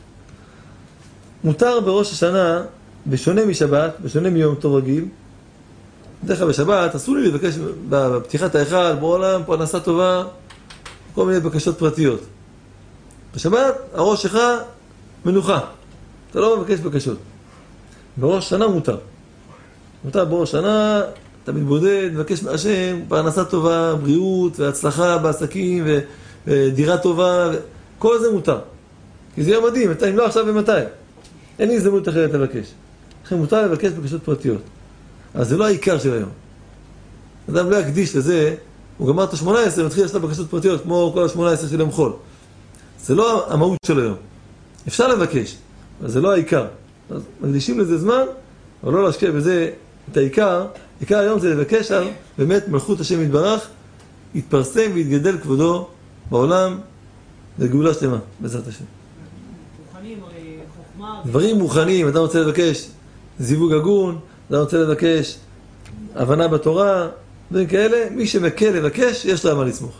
מותר בראש השנה, בשונה משבת, בשונה מיום טוב רגיל, בדרך כלל בשבת, אסור לי לבקש בפתיחת ההיכל, בעולם, פרנסה טובה, כל מיני בקשות פרטיות. בשבת, הראש שלך מנוחה. אתה לא מבקש בקשות. בראש השנה מותר. מותר בראש השנה, אתה מתבודד, מבקש מהשם, פרנסה טובה, בריאות והצלחה בעסקים ודירה טובה, כל זה מותר. כי זה יהיה מדהים, אם לא עכשיו ומתי. אין לי הזדמנות אחרת לבקש. לכן מותר לבקש בקשות פרטיות. אז זה לא העיקר של היום. אדם לא יקדיש לזה, הוא גמר את ה-18 ומתחיל לעשות בקשות פרטיות, כמו כל ה-18 של יום חול. זה לא המהות של היום. אפשר לבקש, אבל זה לא העיקר. אז מקדישים לזה זמן, אבל לא להשקיע בזה את העיקר. העיקר היום זה לבקש על באמת מלכות השם יתברך, יתפרסם ויתגדל כבודו בעולם לגאולה שלמה, בעזרת השם. דברים מוכנים, אדם רוצה לבקש זיווג הגון, אדם רוצה לבקש הבנה בתורה, דברים כאלה, מי שמקל לבקש, יש לה מה לסמוך.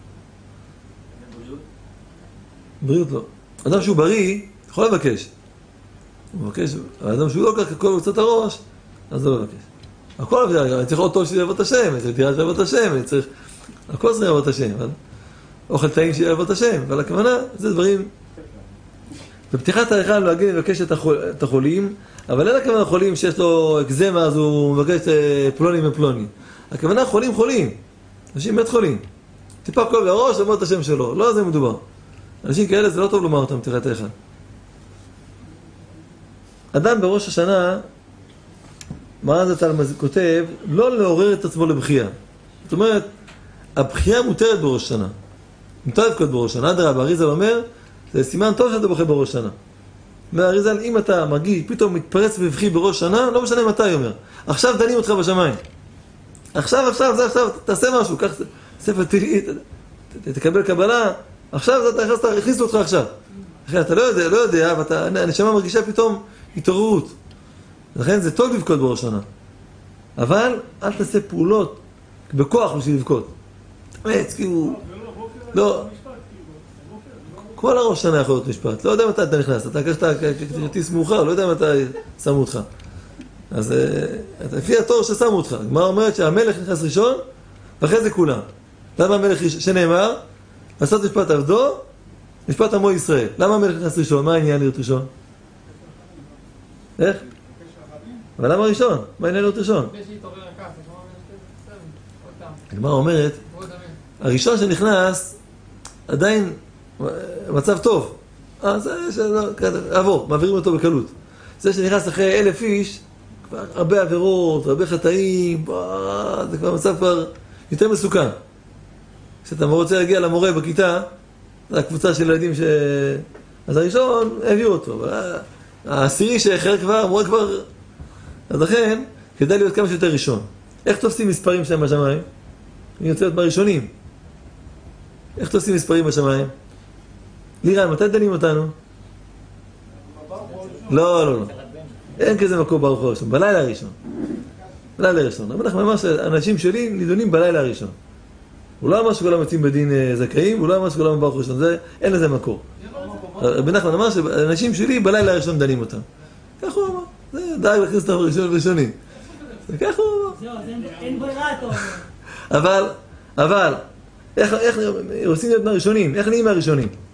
בריאות לא. אדם שהוא בריא, יכול לבקש. הוא מבקש, האדם שהוא לא כך הכל בקצת הראש, אז לא לבקש. הכל, אני צריך עוד טוב שזה יעבוד את השם, אני צריך דירה של יעבוד את השם, אני צריך... הכל זה יעבוד את השם, אבל... אוכל טעים שיעבוד את השם, אבל הכוונה, זה דברים... בפתיחת ההיכל להגיד לבקש את החולים, אבל אין הכוונה חולים שיש לו אקזמה, אז הוא מבקש פלונים ופלונים. הכוונה חולים. אנשים באמת חולים. טיפה כואב לראש, למוד את השם שלו. לא על זה מדובר. אנשים כאלה זה לא טוב לומר אותם בפתיחת ההיכל. אדם בראש השנה, מרן זצ"ל כותב, לא לעורר את עצמו לבכייה. זאת אומרת, הבכייה מותרת בראש השנה. מותר לבכות בראש השנה. אדרבה, אריז"ל אומר, זה סימן טוב שאתה בוכה בראש שנה. ואריז"ל, אם אתה מרגיש, פתאום מתפרץ בבכי בראש שנה, לא משנה מתי אומר. עכשיו דנים אותך בשמיים. עכשיו, תעשה משהו, קח ספר תהילים, תקבל קבלה. עכשיו אתה הכניסו אותך עכשיו. אתה לא יודע, והנשמה מרגישה פתאום התעוררות. לכן זה טוב לבכות בראש שנה. אבל אל תעשה פעולות בכוח בשביל לבכות. תאמץ, כאילו... לא... כל הראש שנה יכול להיות משפט, לא יודע מתי אתה נכנס, אתה לקחת כרטיס מאוחר, לא יודע מתי שמו אותך. אז לפי התור ששמו אותך, הגמרא אומרת שהמלך נכנס ראשון, ואחרי זה כולם. למה המלך שנאמר? לעשות משפט עבדו, משפט עמו ישראל. למה המלך נכנס ראשון? מה העניין להיות ראשון? איך? אבל למה ראשון? מה העניין להיות ראשון? הגמרא אומרת, הראשון שנכנס עדיין מצב טוב. זה עבור, מעבירים אותו בקלות. זה שנכנס אחרי 1,000 איש, כבר הרבה עבירות, הרבה חטאים, זה כבר מצב כבר יותר מסוכן. כשאתה רוצה להגיע למורה בכיתה, זה הקבוצה של ילדים ש... אז הראשון הביאו אותו. העשירי שאחר כבר, המורה כבר... אז לכן, כדאי להיות כמה שיותר ראשון. איך תופסים מספרים שם בשמיים? אני רוצה להיות מהראשונים. איך תופסים מספרים בשמיים? לירן, מתי דנים אותנו? לא. אין כזה מקום ברוך הראשון, בלילה הראשון. בלילה הראשון. אבל אנחנו ממש, האנשים שלי נידונים בלילה הראשון. הוא לא אמר שכולם יוצאים בדין זכאים, הוא לא אמר שכולם ברוך הראשון, אין לזה מקור. רבי נחמן אמר שהאנשים שלי בלילה הראשון דנים אותם. כך הוא אמר. זה דאג להכניס אותם ראשונים. כך הוא אמר. זהו, אין ברירה, אתה אומר. אבל, איך רוצים להיות מהראשונים? איך נהיים מהראשונים?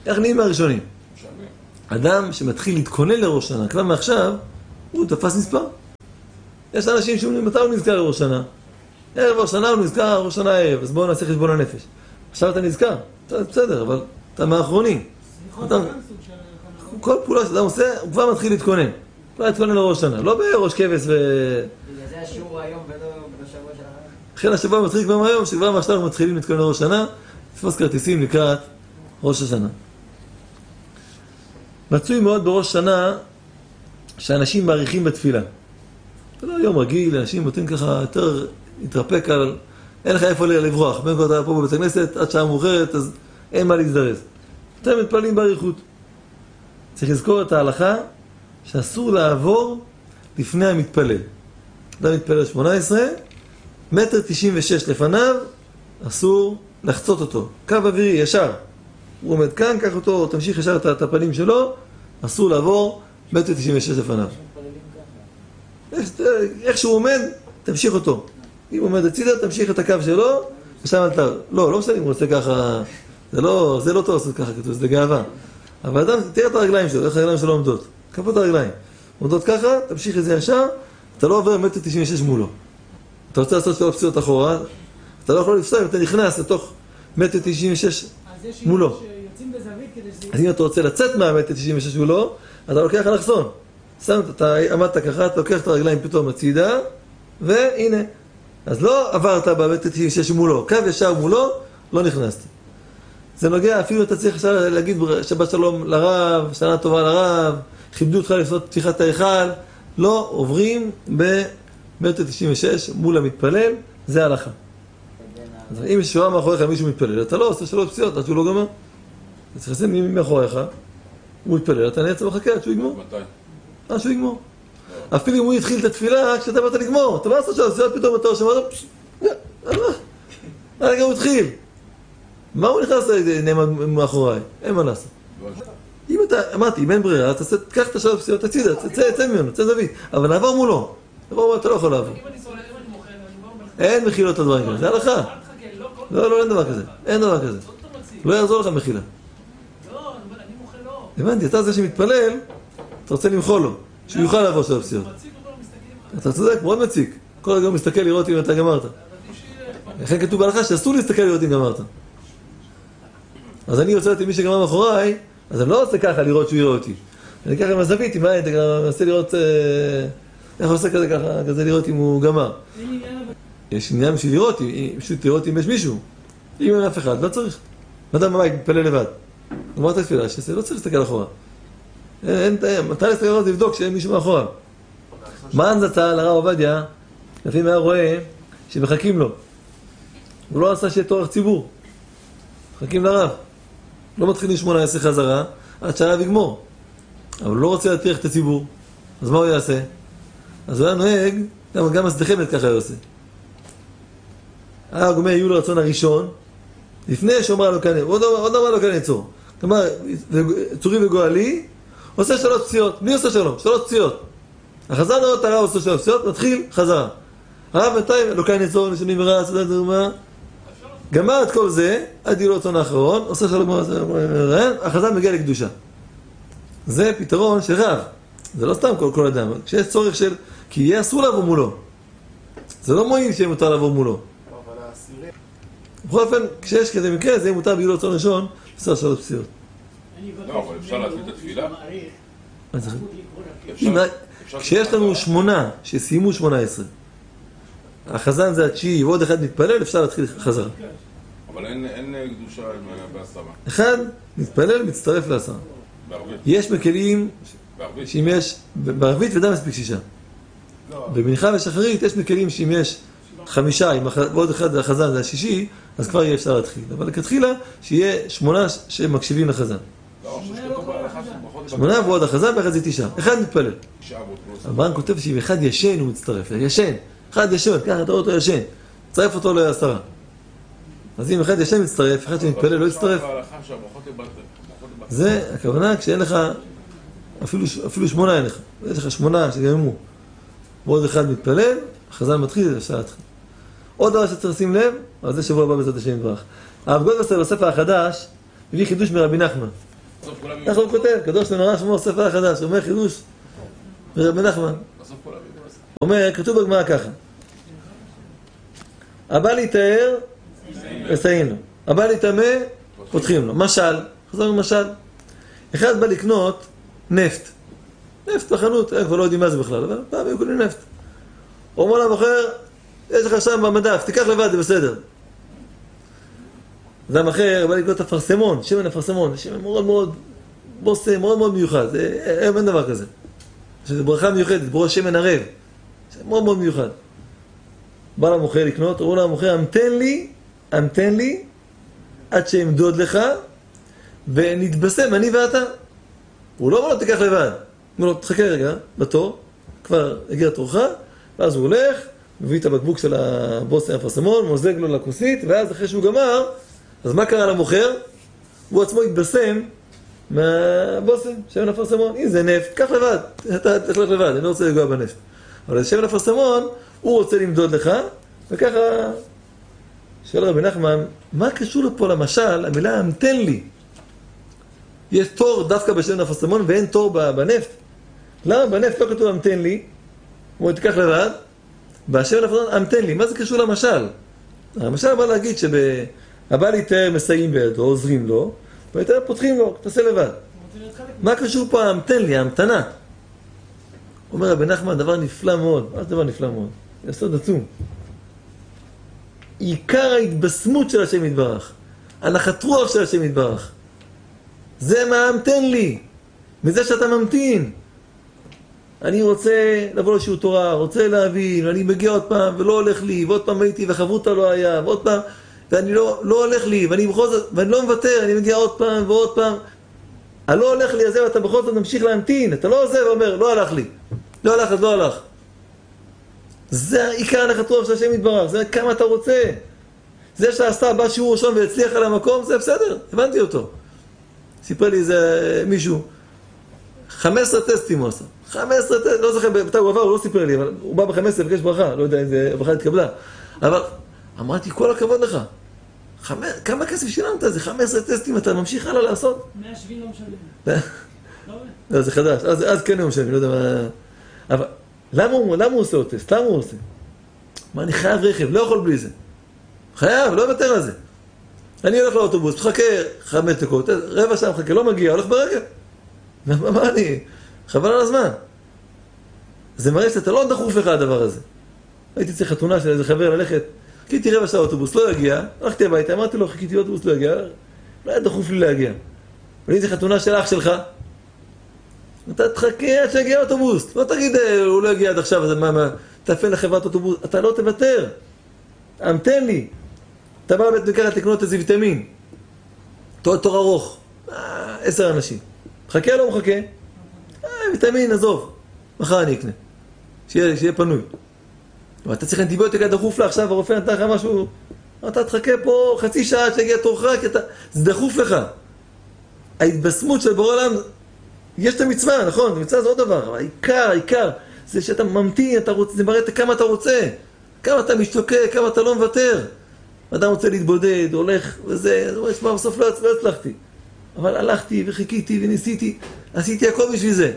איך נהיים מהראשונים? משנה. אדם שמתחיל להתכונן לראש שנה, כבר מעכשיו, הוא תפס מספר. יש אנשים שאומרים, מתי הוא נזכר לראש שנה? ערב ראש שנה הוא נזכר, ראש שנה ערב, אז בואו נעשה חשבון הנפש. עכשיו אתה נזכר, בסדר, אבל אתה מהאחרונים. כל פעולה שאדם עושה, הוא כבר מתחיל להתכונן. כבר להתכונן לראש שנה, לא בראש כבש בגלל זה השיעור היום ולא בשבוע של החיים. לכן השבוע מתחיל כבר מהיום, שכבר מעכשיו אנחנו מתחילים להתכונן לראש שנה, תפוס כרטיסים לקראת ראש השנה. מצוי מאוד בראש שנה שאנשים מעריכים בתפילה. זה לא יום רגיל, אנשים נותנים ככה יותר להתרפק על... אין לך איפה לברוח. בין כה אתה פה בבית הכנסת, עד שעה מאוחרת, אז אין מה להזדרז. אתם מתפללים באריכות. צריך לזכור את ההלכה שאסור לעבור לפני המתפלל. אדם מתפלל 18, 1.96 לפניו, אסור לחצות אותו. קו אווירי, ישר. הוא עומד כאן, קח אותו, תמשיך ישר את הפנים שלו, אסור לעבור 1.96 לפניו. איך שהוא עומד, תמשיך אותו. אם הוא עומד הצידה, תמשיך את הקו שלו, ושם אל תעבור. לא משנה אם הוא עושה ככה, זה לא טוב לעשות ככה, כתוב, זה גאווה. אבל אדם, תראה את הרגליים שלו, איך הרגליים שלו עומדות. כפות הרגליים. עומדות ככה, תמשיך את זה ישר, אתה לא עובר 1.96 מולו. אתה רוצה לעשות 3 פסיעות אחורה, אתה לא יכול לפסוע אם אתה נכנס לתוך 1.96 מולו. שיוצאים בזווית כדי שזה... אז אם אתה רוצה לצאת מה-1.96 מולו, אתה לוקח אלכסון. אתה עמדת ככה, אתה לוקח את הרגליים פתאום הצידה, והנה. אז לא עברת ב-1.96 מולו, קו ישר מולו, לא נכנסת. זה נוגע, אפילו אתה צריך להגיד שבת שלום לרב, שנה טובה לרב, כיבדו אותך לעשות פתיחת ההיכל, לא עוברים ב-1.96 מול המתפלל, זה ההלכה. אז אם יש שורה מאחוריך מישהו מתפלל, אתה לא עושה 3 פסיעות עד שהוא לא גמר. אתה צריך לשים מי מאחוריך, הוא מתפלל, אתה נעצר מחכה עד שהוא יגמור. מתי? עד שהוא יגמור. אפילו אם הוא התחיל את התפילה, כשאתה באת לגמור, אתה לא עושה 3 פסיעות, פתאום אתה שמעת, הרגע הוא התחיל. מה הוא נכנס מאחוריי? אין מה לעשות. אם אתה, אמרתי, אם אין ברירה, תקח את 3 פסיעות, תצידה, תצא ממנו, תצא זווית, אבל נעבור מולו. אתה לא יכול לעבור. אין מחילות לדברים כאלה, זה הלכה. לא, אין דבר כזה. אין דבר כזה. לא יעזור לך מחילה. לא, אני מוחה לא. הבנתי, אתה זה שמתפלל, אתה רוצה למחול לו, שהוא יוכל לעבור 3 פסיעות. אתה צודק, מאוד מציק. כל רגע הוא מסתכל לראות אם אתה גמרת. לכן כתוב בהלכה שאסור להסתכל לראות אם גמרת. אז אני רוצה לדעת אם מי שגמר מאחוריי, אז אני לא רוצה ככה לראות שהוא יראה אותי. אני ככה עם הזווית, עם העין, אתה מנסה לראות... איך עושה כזה ככה, כזה לראות אם הוא גמר. יש עניין בשביל לראות, פשוט לראות אם יש מישהו. אם אין אף אחד, לא צריך. אדם בבית מתפלל לבד. גמר את התפילה, שזה לא צריך להסתכל אחורה. מתי להסתכל אחורה זה לבדוק שאין מישהו מאחורה. מה זצ"ל לרב עובדיה, לפעמים היה רואה שמחכים לו. הוא לא עשה שיהיה תורך ציבור. מחכים לרב. לא מתחילים 18 חזרה, עד שהרב יגמור. אבל הוא לא רוצה להטריח את הציבור. אז מה הוא יעשה? אז הוא היה נוהג, גם הסדחמת ככה הוא עושה. היה גומר יהיו לרצון הראשון, לפני שאומרה לו כאן, עוד אמרה לו כאן עצור. כלומר, צורי וגואלי, עושה 3 פסיעות. מי עושה 3? 3 פסיעות. החזר נראות הרב עושה 3 פסיעות, מתחיל חזרה. הרב בינתיים, לא כאן עצור, נשנים ורע, סדר דרמה. גמר את כל זה, עד יהיו לרצון האחרון, עושה 3 החזר מגיע לקדושה. זה פתרון של רב. זה לא סתם כל אדם. כשיש צורך של... כי יהיה אסור לעבור מולו. זה לא מועיל שיהיה מותר לעבור מולו. בכל אופן, כשיש כזה מקרה, זה יהיה מותר ביהיו לרצון ראשון, עושה 3 פסיעות. לא, אבל אפשר להתחיל את התפילה? כשיש לנו 8 שסיימו 18, החזן זה התשיעי ועוד אחד מתפלל, אפשר להתחיל חזרה. אבל אין קדושה בעשרה. אחד מתפלל, מצטרף לעשרה. בערבית. יש מקלים בערבית. שאם יש, בערבית ודם מספיק 6. במנחה ושחרית יש מקלים שאם יש 5, ועוד אחד החזן זה השישי, אז כבר יהיה אפשר להתחיל. אבל לכתחילה שיהיה 8 שמקשיבים לחזן. 8 ועוד החזן ואחד זה 9. אחד מתפלל. המרן כותב שאם אחד ישן הוא מצטרף. ישן. אחד ישן, ככה אתה רואה אותו ישן. צרף אותו ל10. אז אם אחד ישן מצטרף, אחד שמתפלל לא יצטרף. זה הכוונה כשאין לך, אפילו 8 אין לך. יש לך 8 שגממו. ועוד אחד מתפלל, החזן מתחיל, אפשר להתחיל. עוד דבר שצריך לשים לב, אז זה שבוע הבא בעזרת השם יתברך. הרב גולדווסר בספר החדש, הביא חידוש מרבי נחמן. בסוף כולם ככה הוא כותב, קדוש לנורא שמו ספר החדש, אומר חידוש רבי נחמן. בסוף כולם יהיו בסוף. אומר, כתוב בגמרא ככה. הבא להיטהר, מסייעים לו. הבא להיטמא, פותחים לו. משל, חזרנו משל. אחד בא לקנות נפט. נפט בחנות, כבר לא יודעים מה זה בכלל, אבל פעם היו קונים נפט. הוא אומר למוכר, יש לך שם במדף, תיקח לבד, זה בסדר. אדם אחר בא לקנות אפרסמון, שמן אפרסמון, זה שמן מאוד מאוד בושם, מאוד מאוד מיוחד. אין דבר כזה. זה ברכה מיוחדת, ברכה שמן ערב. זה מאוד מאוד מיוחד. בא למוכר לקנות, אומר למוכר, המתן לי, עד שאמדוד לך, ונתבשם, אני ואתה. הוא לא אומר לו, תיקח לבד. הוא אומר לו, תחכה רגע, בתור, כבר הגיע תורך, ואז הוא הולך, מביא את הבקבוק של הבושם אפרסמון, מוזג לו לכוסית, ואז אחרי שהוא גמר, אז מה קרה למוכר? הוא עצמו התבשם מהבושם, שמן אפרסמון. אם זה נפט, קח לבד, אתה תלך לבד, אני לא רוצה לגוע בנפט. אבל זה שמן אפרסמון, הוא רוצה למדוד לך, וככה, שואל רבי נחמן, מה קשור לפה למשל, המילה המתן לי? יש תור דווקא בשמן אפרסמון ואין תור בנפט. למה בנפט לא כתוב המתן לי? הוא אומר, תיקח לבד, בשמן אפרסמון המתן לי. מה זה קשור למשל? המשל בא להגיד שהבא להיטהר מסייעים בידו, עוזרים לו, והיטהר פותחים לו, תעשה לבד. מה קשור פה המתן לי, ההמתנה? אומר רבי נחמן, דבר נפלא מאוד. מה זה דבר נפלא מאוד? זה יסוד עצום. עיקר ההתבשמות של השם יתברך, הנחת רוח של השם יתברך, זה מה המתן לי, מזה שאתה ממתין. אני רוצה לבוא לשיעור תורה, רוצה להבין, ואני מגיע עוד פעם ולא הולך לי, ועוד פעם הייתי וחברותה לא היה, ועוד פעם, ואני לא הולך לי, ואני לא מוותר, אני מגיע עוד פעם ועוד פעם. הלא הולך לי הזה, ואתה בכל זאת ממשיך להמתין, אתה לא עוזב ואומר, לא הלך לי, לא הלך אז לא הלך. זה עיקר הנחת רוח של השם יתברך, זה כמה אתה רוצה. זה שעשה בא שיעור ראשון והצליח על המקום, זה בסדר, הבנתי אותו. סיפר לי איזה מישהו, 15 טסטים הוא עשה. 15 טסטים, לא זוכר, בטח הוא עבר, הוא לא סיפר לי, אבל הוא בא ב-15 לבקש ברכה, לא יודע אם זה ברכה התקבלה. אבל אמרתי, כל הכבוד לך. כמה כסף שילמת? זה 15 טסטים, אתה ממשיך הלאה לעשות? 170 לא משלמים. לא, זה חדש, אז כן הוא משלמים, לא יודע מה... אבל למה הוא עושה עוד טסט? למה הוא עושה? מה, אני חייב רכב, לא יכול בלי זה. חייב, לא יוותר על זה. אני הולך לאוטובוס, מחכה 5 דקות, רבע שעה מחכה, לא מגיע, הולך ברגל. מה אני? חבל על הזמן. זה מראה שאתה לא דחוף לך הדבר הזה. הייתי צריך חתונה של איזה חבר ללכת, חיכיתי רבע שעה אוטובוס, לא יגיע, הלכתי הביתה, אמרתי לו, חיכיתי אוטובוס, לא יגיע, לא היה דחוף לי להגיע. אבל אם זה חתונה של אח שלך, אתה תחכה עד שיגיע אוטובוס, לא תגיד, הוא לא יגיע עד עכשיו, אז מה, תפן לחברת אוטובוס, אתה לא תוותר. המתן לי. אתה בא לבית מרקחת לקנות איזה ויטמין, תור ארוך, 10 אנשים. מחכה לא מחכה? ויטמין, עזוב, מחר אני אקנה, שיהיה פנוי. אבל אתה צריך אנטיביוטיקה דחוף לה, עכשיו הרופא נתן לך משהו, אתה תחכה פה חצי שעה עד שיגיע תורך, זה דחוף לך. ההתבשמות של בורא עולם, יש את המצווה, נכון, המצווה זה עוד דבר, אבל העיקר, זה שאתה ממתין, זה מראה כמה אתה רוצה, כמה אתה משתוקק, כמה אתה לא מוותר. אדם רוצה להתבודד, הולך וזה, בסוף לא הצלחתי. אבל הלכתי וחיכיתי וניסיתי, עשיתי הכל בשביל זה.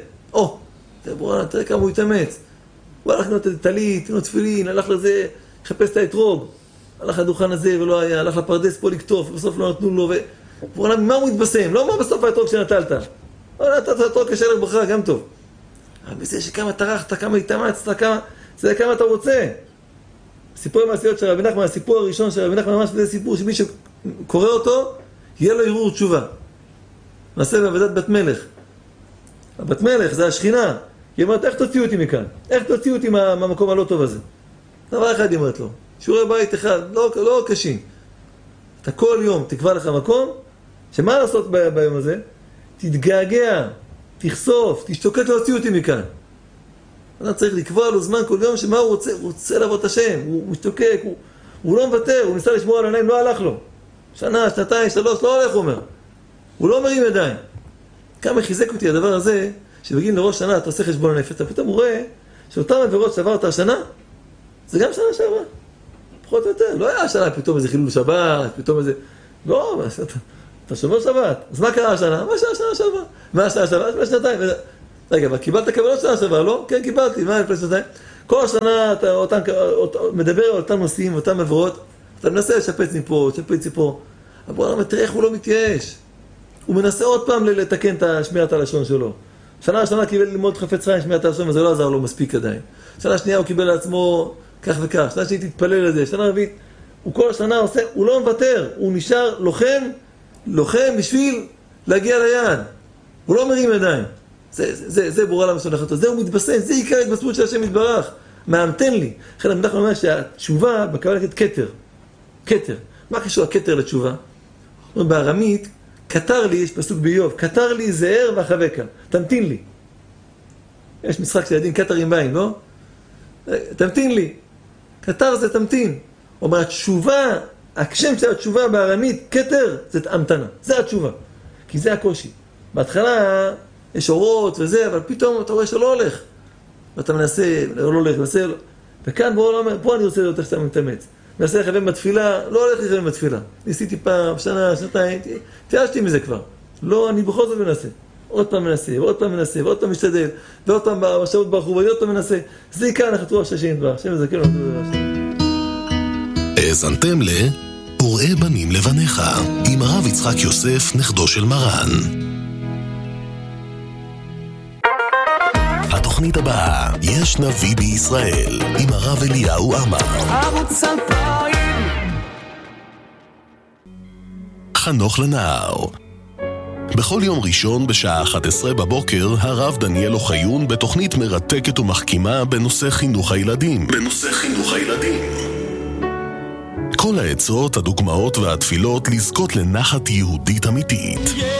תראה כמה הוא התאמץ. הוא הלך לקנות טלית, לקנות תפילין, הלך לזה, חפש את האתרוג. הלך לדוכן הזה ולא היה, הלך לפרדס פה לקטוף, ובסוף לא נתנו לו. ממה הוא התבשם? לא מה בסוף האתרוג שנטלת. לא נתת האתרוג כשלך ברכה, גם טוב. אבל בזה שכמה טרחת, כמה התאמצת, זה כמה אתה רוצה. סיפור המעשיות של רבי נחמן, הסיפור הראשון של רבי נחמן, ממש זה סיפור שמי שקורא אותו, יהיה לו ערעור תשובה. מעשה בעבודת בת מלך. הבת מלך זה השכינה. היא אומרת, איך תוציאו אותי מכאן? איך תוציאו אותי מהמקום הלא טוב הזה? דבר אחד היא אומרת לו, שיעורי בית אחד, לא קשים. אתה כל יום תקבע לך מקום, שמה לעשות ביום הזה? תתגעגע, תחשוף, תשתוקק להוציא אותי מכאן. אתה צריך לקבוע לו זמן כל יום שמה הוא רוצה? הוא רוצה לעבוד את השם, הוא משתוקק, הוא לא מוותר, הוא ניסה לשמור על עיניים, לא הלך לו. שנה, שנתיים, 3, לא הולך, הוא אומר. הוא לא מרים ידיים. כמה חיזק אותי הדבר הזה, שבגיל לראש שנה אתה עושה חשבון הנפש, אתה פתאום רואה שאותם עבירות שעברת השנה, זה גם שנה שעברה. פחות או יותר. לא היה השנה פתאום איזה חילול שבת, פתאום איזה... לא, אתה שומר שבת. אז מה קרה השנה? מה שנה שעברה? מה השנה שעברה? לפני שנתיים. רגע, אבל קיבלת קבלות שנה שעברה, לא? כן, קיבלתי. מה לפני שנתיים? כל השנה אתה מדבר על אותם נושאים, אותם עברות, אתה מנסה לשפץ מפה, לשפץ מפה. אבל תראה איך הוא לא מתייאש. הוא מנסה עוד פעם לתקן את שמירת הלשון שלו. שנה השנה קיבל ללמוד חפץ חיים שמירת הלשון, וזה לא עזר לו מספיק עדיין. שנה שנייה הוא קיבל לעצמו כך וכך. שנה שנייה תתפלל לזה. שנה רביעית, הוא כל השנה עושה, הוא לא מוותר. הוא נשאר לוחם בשביל להגיע ליעד. הוא לא מרים ידיים. זה ברורה למסונחתו. זה הוא מתבסס, זה עיקר ההתבססות של השם יתברך. מאמתן לי. לכן המדח אומר שהתשובה בקבלה נקראת כתר. כתר. מה קשור הכתר לתשובה? בארמית, כתר לי, יש פסוק באיוב, כתר לי זהר ואחבקה, תמתין לי. יש משחק של ילדים, כתר עם מים, לא? תמתין לי. כתר זה תמתין. אומר, התשובה, השם של התשובה בארמית, כתר, זה המתנה. זה התשובה. כי זה הקושי. בהתחלה יש אורות וזה, אבל פתאום אתה רואה שלא הולך. ואתה מנסה, לא הולך, מנסה, וכאן פה אני רוצה להיות איך שאתה מתאמץ. מנסה לכוון בתפילה, לא הולך לכוון בתפילה. ניסיתי פעם, שנה, שנתיים, תיאשתי מזה כבר. לא, אני בכל זאת מנסה. עוד פעם מנסה, ועוד פעם מנסה, ועוד פעם משתדל, ועוד פעם בשעות ברחוב, ועוד פעם מנסה. זה עיקר הנחת רוח שהשם יתברך. השם יזכה לו. האזנתם וראה בנים לבניך, עם הרב יצחק יוסף, נכדו של מרן. התוכנית הבאה, יש נביא בישראל, עם הרב אליהו עמר. ערוץ 2000. חנוך לנער. בכל יום ראשון בשעה 11 בבוקר, הרב דניאל אוחיון בתוכנית מרתקת ומחכימה בנושא חינוך הילדים. כל העצות, הדוגמאות והתפילות לזכות לנחת יהודית אמיתית.